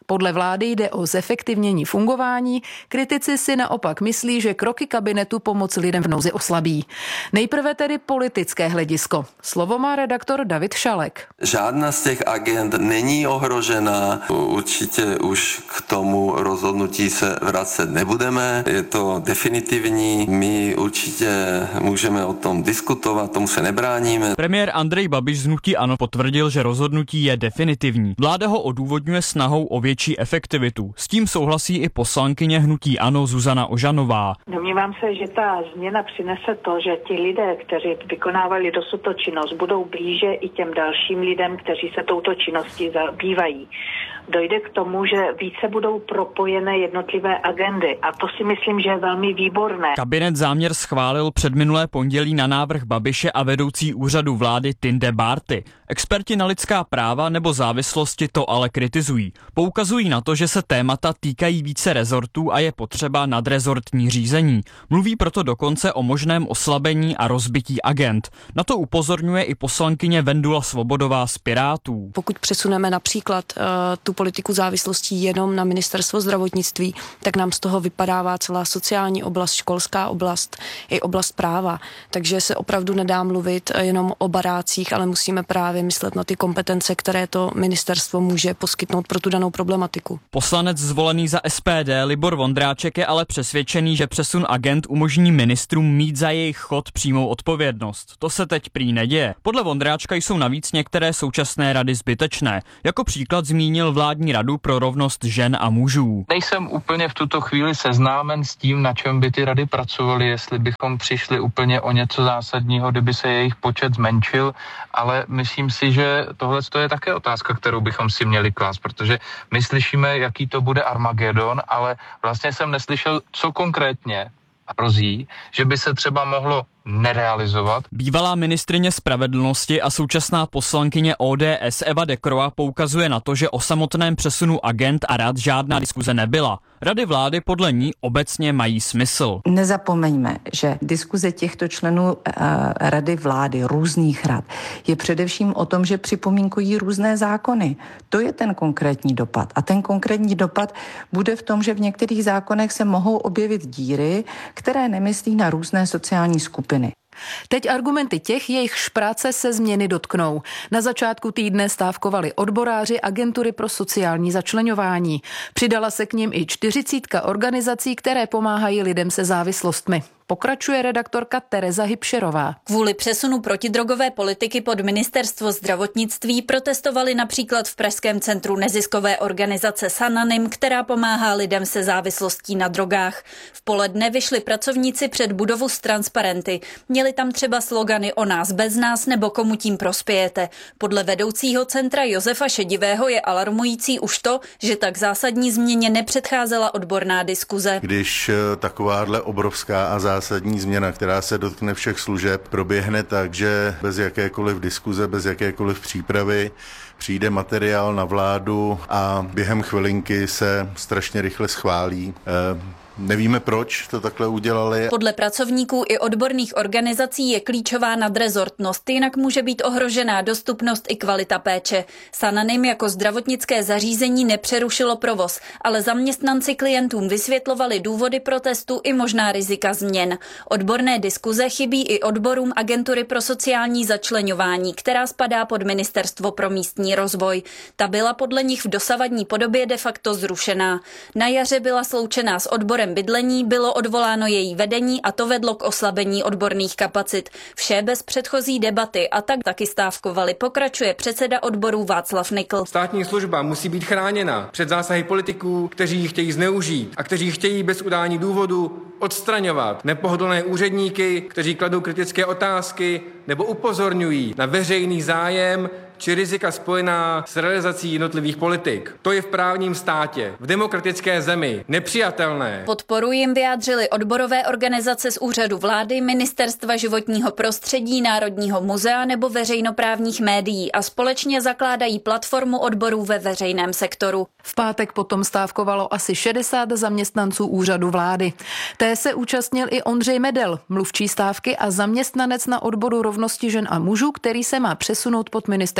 Q: Podle vlády jde o zefektivnění fungování, kritici si naopak myslí, že kroky kabinetu pomoc lidem v nouzi oslabí. Nejprve tedy politické hledisko. Slovo má redaktor David Šalek.
R: Žádná z těch agend není ohrožena. Určitě už k tomu rozhodnutí se vracet nebudeme. Je to definitivní. My určitě můžeme o tom diskutovat, tomu se nebráníme.
S: Premiér Andrej Babiš z hnutí ANO potvrdil, že rozhodnutí je definitivní. Vláda ho odůvodňuje snahou o větší efektivitu. S tím souhlasí i poslankyně hnutí ANO Zuzana Ožanová.
T: Domnívám se, že ta změna přinese to, že ti lidé, kteří vykonávali dosud tu činnost, budou blíže i těm dalším lidem, kteří se touto činností zabývají. Dojde k tomu, že více budou propojené jednotlivé agendy a to si myslím, že je velmi výborné.
S: Kabinet záměr schválil předminulé pondělí na návrh Babiše a vedoucí úřadu vlády Tinde Bárty. Experti na lidská práva nebo závislosti to ale kritizují. Poukazují na to, že se témata týkají více rezortů a je potřeba nadrezortní řízení. Mluví proto dokonce o možném oslabení a rozbití agend. Na to upozorňuje i poslankyně Vendula Svobodová z Pirátů.
U: Pokud přesuneme například tu politiku závislostí jenom na ministerstvo zdravotnictví, tak nám z toho vypadává celá sociální oblast, školská oblast i oblast práva. Takže se opravdu nedá mluvit jenom o barácích, ale musíme právě myslet na ty kompetence, které to ministerstvo může poskytnout pro tu danou problematiku.
S: Poslanec zvolený za SPD Libor Vondráček je ale přesvědčený, že přesun agend umožní ministrům mít za jejich chod přímou odpovědnost. To se teď prý neděje. Podle Vondráčka jsou navíc některé současné rady zbytečné. Jako příklad zmínil vládní radu pro rovnost žen a mužů.
V: Nejsem úplně v tuto chvíli seznámen s tím, na čem by ty rady pracovaly, jestli bychom přišli úplně o něco zásadního, kdyby se jejich počet zmenšil, ale myslím si, že tohle je také otázka, kterou bychom si měli klást, protože my slyšíme, jaký to bude Armagedon, ale vlastně jsem neslyšel, co konkrétně hrozí, že by se třeba mohlo nerealizovat.
S: Bývalá ministryně spravedlnosti a současná poslankyně ODS Eva Dekroa poukazuje na to, že o samotném přesunu agend a rad žádná diskuze nebyla. Rady vlády podle ní obecně mají smysl.
W: Nezapomeňme, že diskuze těchto členů rady vlády, různých rad, je především o tom, že připomínkují různé zákony. To je ten konkrétní dopad. A ten konkrétní dopad bude v tom, že v některých zákonech se mohou objevit díry, které nemyslí na různé sociální skupiny.
Q: Teď argumenty těch, jejichž práce se změny dotknou. Na začátku týdne stávkovali odboráři agentury pro sociální začleňování. Přidala se k nim i 40 organizací, které pomáhají lidem se závislostmi. Pokračuje redaktorka Tereza Hybšerová.
X: Kvůli přesunu protidrogové politiky pod ministerstvo zdravotnictví protestovali například v pražském centru neziskové organizace Sananym, která pomáhá lidem se závislostí na drogách. V poledne vyšli pracovníci před budovu s transparenty. Měli tam třeba slogany o nás bez nás nebo komu tím prospějete. Podle vedoucího centra Josefa Šedivého je alarmující už to, že tak zásadní změně nepředcházela odborná diskuze.
Y: Když takováhle obrovská a zásadní změna, která se dotkne všech služeb, proběhne tak, že bez jakékoliv diskuze, bez jakékoliv přípravy přijde materiál na vládu a během chvilinky se strašně rychle schválí. Nevíme, proč to takhle udělali.
X: Podle pracovníků i odborných organizací je klíčová nadrezortnost, jinak může být ohrožená dostupnost i kvalita péče. Sananym jako zdravotnické zařízení nepřerušilo provoz, ale zaměstnanci klientům vysvětlovali důvody protestu i možná rizika změn. Odborné diskuze chybí i odborům agentury pro sociální začleňování, která spadá pod Ministerstvo pro místní rozvoj. Ta byla podle nich v dosavadní podobě de facto zrušená. Na jaře byla sloučená s odborem bydlení, bylo odvoláno její vedení a to vedlo k oslabení odborných kapacit. Vše bez předchozí debaty a tak taky stávkovali, pokračuje předseda odborů Václav Nikl.
Z: Státní služba musí být chráněna před zásahy politiků, kteří ji chtějí zneužít a kteří chtějí bez udání důvodu odstraňovat nepohodlné úředníky, kteří kladou kritické otázky nebo upozorňují na veřejný zájem či rizika spojená s realizací jednotlivých politik. To je v právním státě, v demokratické zemi nepřijatelné.
X: Podporu jim vyjádřili odborové organizace z úřadu vlády, Ministerstva životního prostředí, Národního muzea nebo veřejnoprávních médií a společně zakládají platformu odborů ve veřejném sektoru.
Q: V pátek potom stávkovalo asi 60 zaměstnanců úřadu vlády. Té se účastnil i Ondřej Medel, mluvčí stávky a zaměstnanec na odboru rovnosti žen a mužů, který se má přesunout pod ministerstvo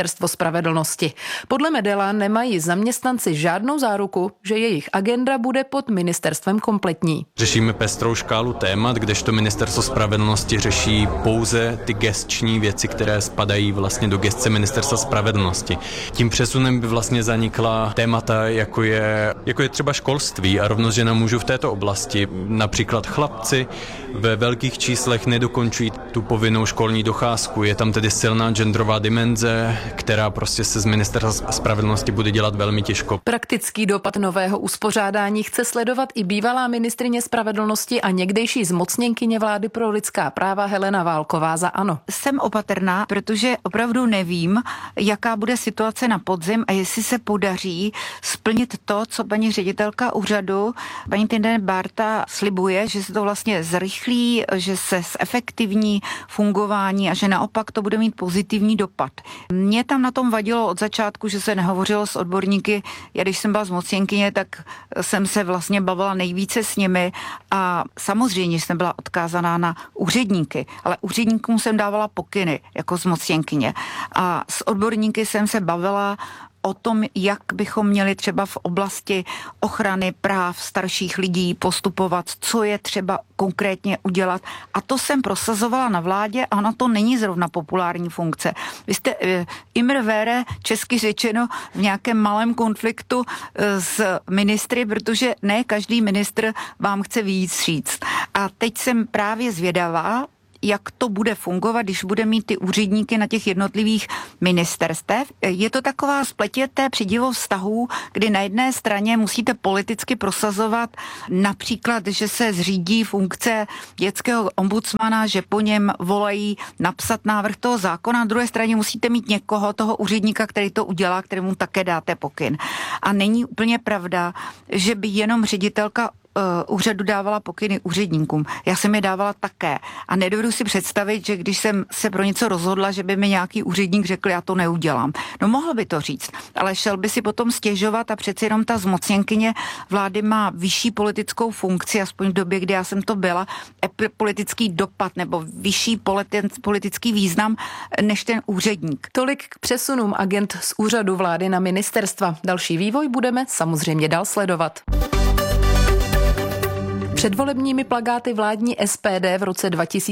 Q: ministerstvo spravedlnosti. Podle Medela nemají zaměstnanci žádnou záruku, že jejich agenda bude pod ministerstvem kompletní.
A: Řešíme pestrou škálu témat, kdežto ministerstvo spravedlnosti řeší pouze ty gesční věci, které spadají vlastně do gesce ministerstva spravedlnosti. Tím přesunem by vlastně zanikla témata, jako je třeba školství a rovnost žen a mužů v této oblasti. Například chlapci ve velkých číslech nedokončují tu povinnou školní docházku. Je tam tedy silná genderová dimenze, která prostě se z ministerstva spravedlnosti bude dělat velmi těžko.
Q: Praktický dopad nového uspořádání chce sledovat i bývalá ministryně spravedlnosti a někdejší zmocněnkyně vlády pro lidská práva Helena Válková za ANO.
C: Jsem opatrná, protože opravdu nevím, jaká bude situace na podzim a jestli se podaří splnit to, co paní ředitelka úřadu, paní Tinde Bárta slibuje, že se to vlastně zrychlí, že se zefektivní fungování a že naopak to bude mít pozitivní dopad. Mně tam na tom vadilo od začátku, že se nehovořilo s odborníky. Já když jsem byla zmocněnkyně, tak jsem se vlastně bavila nejvíce s nimi a samozřejmě jsem byla odkázaná na úředníky, ale úředníkům jsem dávala pokyny jako zmocněnkyně a s odborníky jsem se bavila o tom, jak bychom měli třeba v oblasti ochrany práv starších lidí postupovat, co je třeba konkrétně udělat. A to jsem prosazovala na vládě a ona to není zrovna populární funkce. Vy jste immer vere, česky řečeno, v nějakém malém konfliktu s ministry, protože ne každý ministr vám chce vyjít vstříc. A teď jsem právě zvědavá, jak to bude fungovat, když bude mít ty úředníky na těch jednotlivých ministerstev. Je to taková spletěté přídivo vztahů, kdy na jedné straně musíte politicky prosazovat například, že se zřídí funkce dětského ombudsmana, že po něm volají napsat návrh toho zákona, na druhé straně musíte mít někoho, toho úředníka, který to udělá, kterému také dáte pokyn. A není úplně pravda, že by jenom ředitelka úřadu dávala pokyny úředníkům. Já jsem je dávala také. A nedovedu si představit, že když jsem se pro něco rozhodla, že by mi nějaký úředník řekl, já to neudělám. No mohl by to říct, ale šel by si potom stěžovat a přeci jenom ta zmocněnkyně vlády má vyšší politickou funkci, aspoň v době, kdy já jsem to byla, politický dopad nebo vyšší politický význam než ten úředník.
Q: Tolik k přesunům agent z úřadu vlády na ministerstva. Další vývoj budeme samozřejmě dál sledovat. Předvolebními plakáty vládní SPD v roce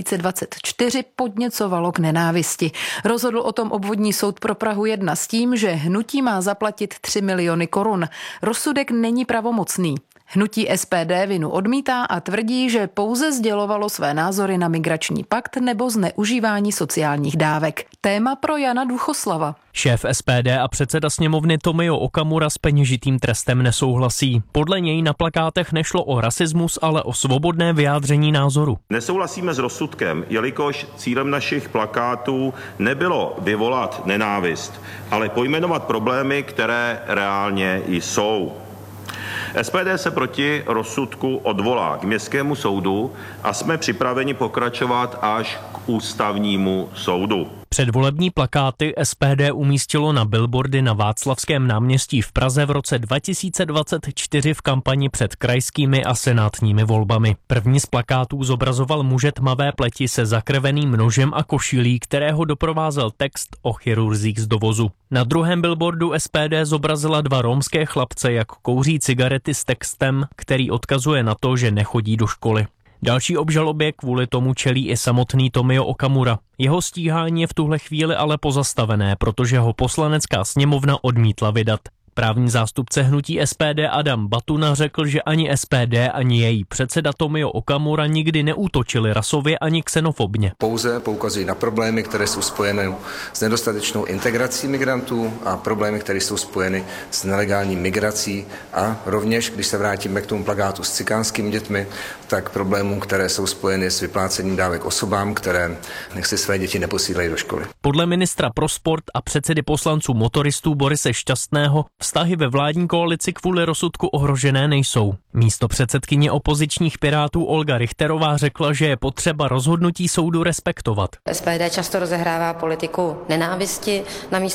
Q: 2024 podněcovalo k nenávisti. Rozhodl o tom obvodní soud pro Prahu 1 s tím, že hnutí má zaplatit 3 miliony korun. Rozsudek není pravomocný. Hnutí SPD vinu odmítá a tvrdí, že pouze sdělovalo své názory na migrační pakt nebo zneužívání sociálních dávek. Téma pro Jana Duchoslava.
D: Šéf SPD a předseda sněmovny Tomio Okamura s peněžitým trestem nesouhlasí. Podle něj na plakátech nešlo o rasismus, ale o svobodné vyjádření názoru.
F: Nesouhlasíme s rozsudkem, jelikož cílem našich plakátů nebylo vyvolat nenávist, ale pojmenovat problémy, které reálně jsou. SPD se proti rozsudku odvolá k městskému soudu a jsme připraveni pokračovat až k ústavnímu soudu.
D: Předvolební plakáty SPD umístilo na billboardy na Václavském náměstí v Praze v roce 2024 v kampani před krajskými a senátními volbami. První z plakátů zobrazoval muže tmavé pleti se zakrveným nožem a košilí, kterého doprovázel text o chirurzích z dovozu. Na druhém billboardu SPD zobrazila dva romské chlapce, jak kouří cigarety s textem, který odkazuje na to, že nechodí do školy. Další obžalobě kvůli tomu čelí i samotný Tomio Okamura. Jeho stíhání je v tuhle chvíli ale pozastavené, protože ho poslanecká sněmovna odmítla vydat. Právní zástupce hnutí SPD Adam Batuna řekl, že ani SPD, ani její předseda Tomio Okamura nikdy neútočili rasově ani xenofobně.
G: Pouze poukazují na problémy, které jsou spojeny s nedostatečnou integrací migrantů a problémy, které jsou spojeny s nelegální migrací a rovněž, když se vrátíme k tomu plakátu s cikánskými dětmi, tak problémům, které jsou spojeny s vyplácením dávek osobám, které si své děti neposílají do školy.
D: Podle ministra pro sport a předsedy poslanců motoristů Borise Šťastného vztahy ve vládní koalici kvůli rozsudku ohrožené nejsou. Místopředsedkyně opozičních Pirátů Olga Richterová řekla, že je potřeba rozhodnutí soudu respektovat.
H: SPD často rozehrává politiku nenávisti namísto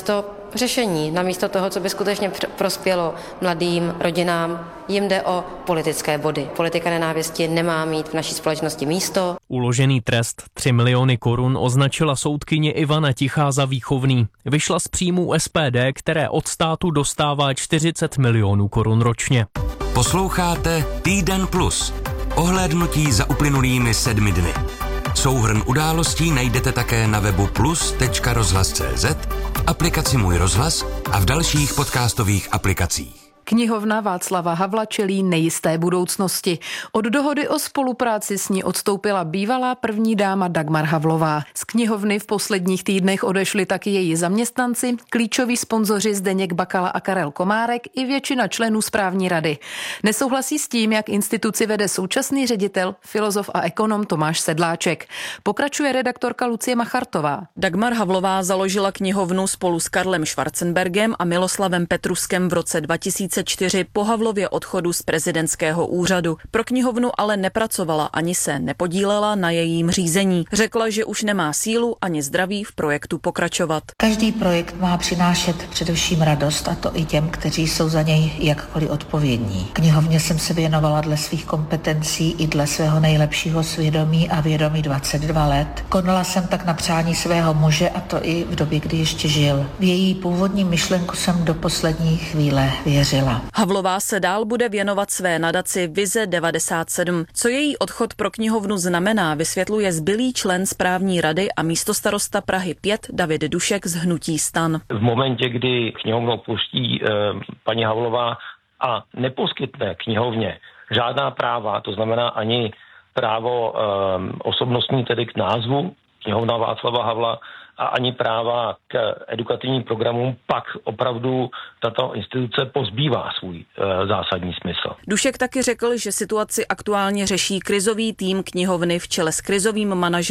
E: řešení. Namísto toho, co by skutečně prospělo mladým rodinám, jim jde o politické body. Politika nenávisti nemá mít v naší společnosti místo.
D: Uložený trest 3 miliony korun označila soudkyně Ivana Tichá za výchovný. Vyšla z příjmů SPD, které od státu dostává 40 milionů korun ročně.
B: Posloucháte Týden plus. Ohlédnutí za uplynulými 7 dny. Souhrn událostí najdete také na webu plus.rozhlas.cz, v aplikaci Můj rozhlas a v dalších podcastových aplikacích.
Q: Knihovna Václava Havla čelí nejisté budoucnosti. Od dohody o spolupráci s ní odstoupila bývalá první dáma Dagmar Havlová. Z knihovny v posledních týdnech odešli taky její zaměstnanci, klíčoví sponzoři Zdeněk Bakala a Karel Komárek i většina členů správní rady. Nesouhlasí s tím, jak instituci vede současný ředitel, filozof a ekonom Tomáš Sedláček. Pokračuje redaktorka Lucie Machartová.
H: Dagmar Havlová založila knihovnu spolu s Karlem Schwarzenbergem a Miloslavem Petruskem v roce 2004 po Havlově odchodu z prezidentského úřadu. Pro knihovnu ale nepracovala ani se nepodílela na jejím řízení. Řekla, že už nemá sílu ani zdraví v projektu pokračovat.
I: Každý projekt má přinášet především radost, a to i těm, kteří jsou za něj jakkoliv odpovědní. Knihovně jsem se věnovala dle svých kompetencí i dle svého nejlepšího svědomí a vědomí 22 let. Konala jsem tak na přání svého muže, a to i v době, kdy ještě žil. V její původní myšlenku jsem do poslední chvíle věřila.
H: Havlová se dál bude věnovat své nadaci Vize 97. Co její odchod pro knihovnu znamená, vysvětluje zbylý člen správní rady a místostarosta Prahy 5 David Dušek z hnutí STAN.
J: V momentě, kdy knihovnu opustí paní Havlová a neposkytne knihovně žádná práva, to znamená ani právo osobnostní, tedy k názvu knihovna Václava Havla, a ani práva k edukativním programům, pak opravdu tato instituce pozbývá svůj zásadní smysl.
H: Dušek taky řekl, že situaci aktuálně řeší krizový tým knihovny v čele s krizovým manažerem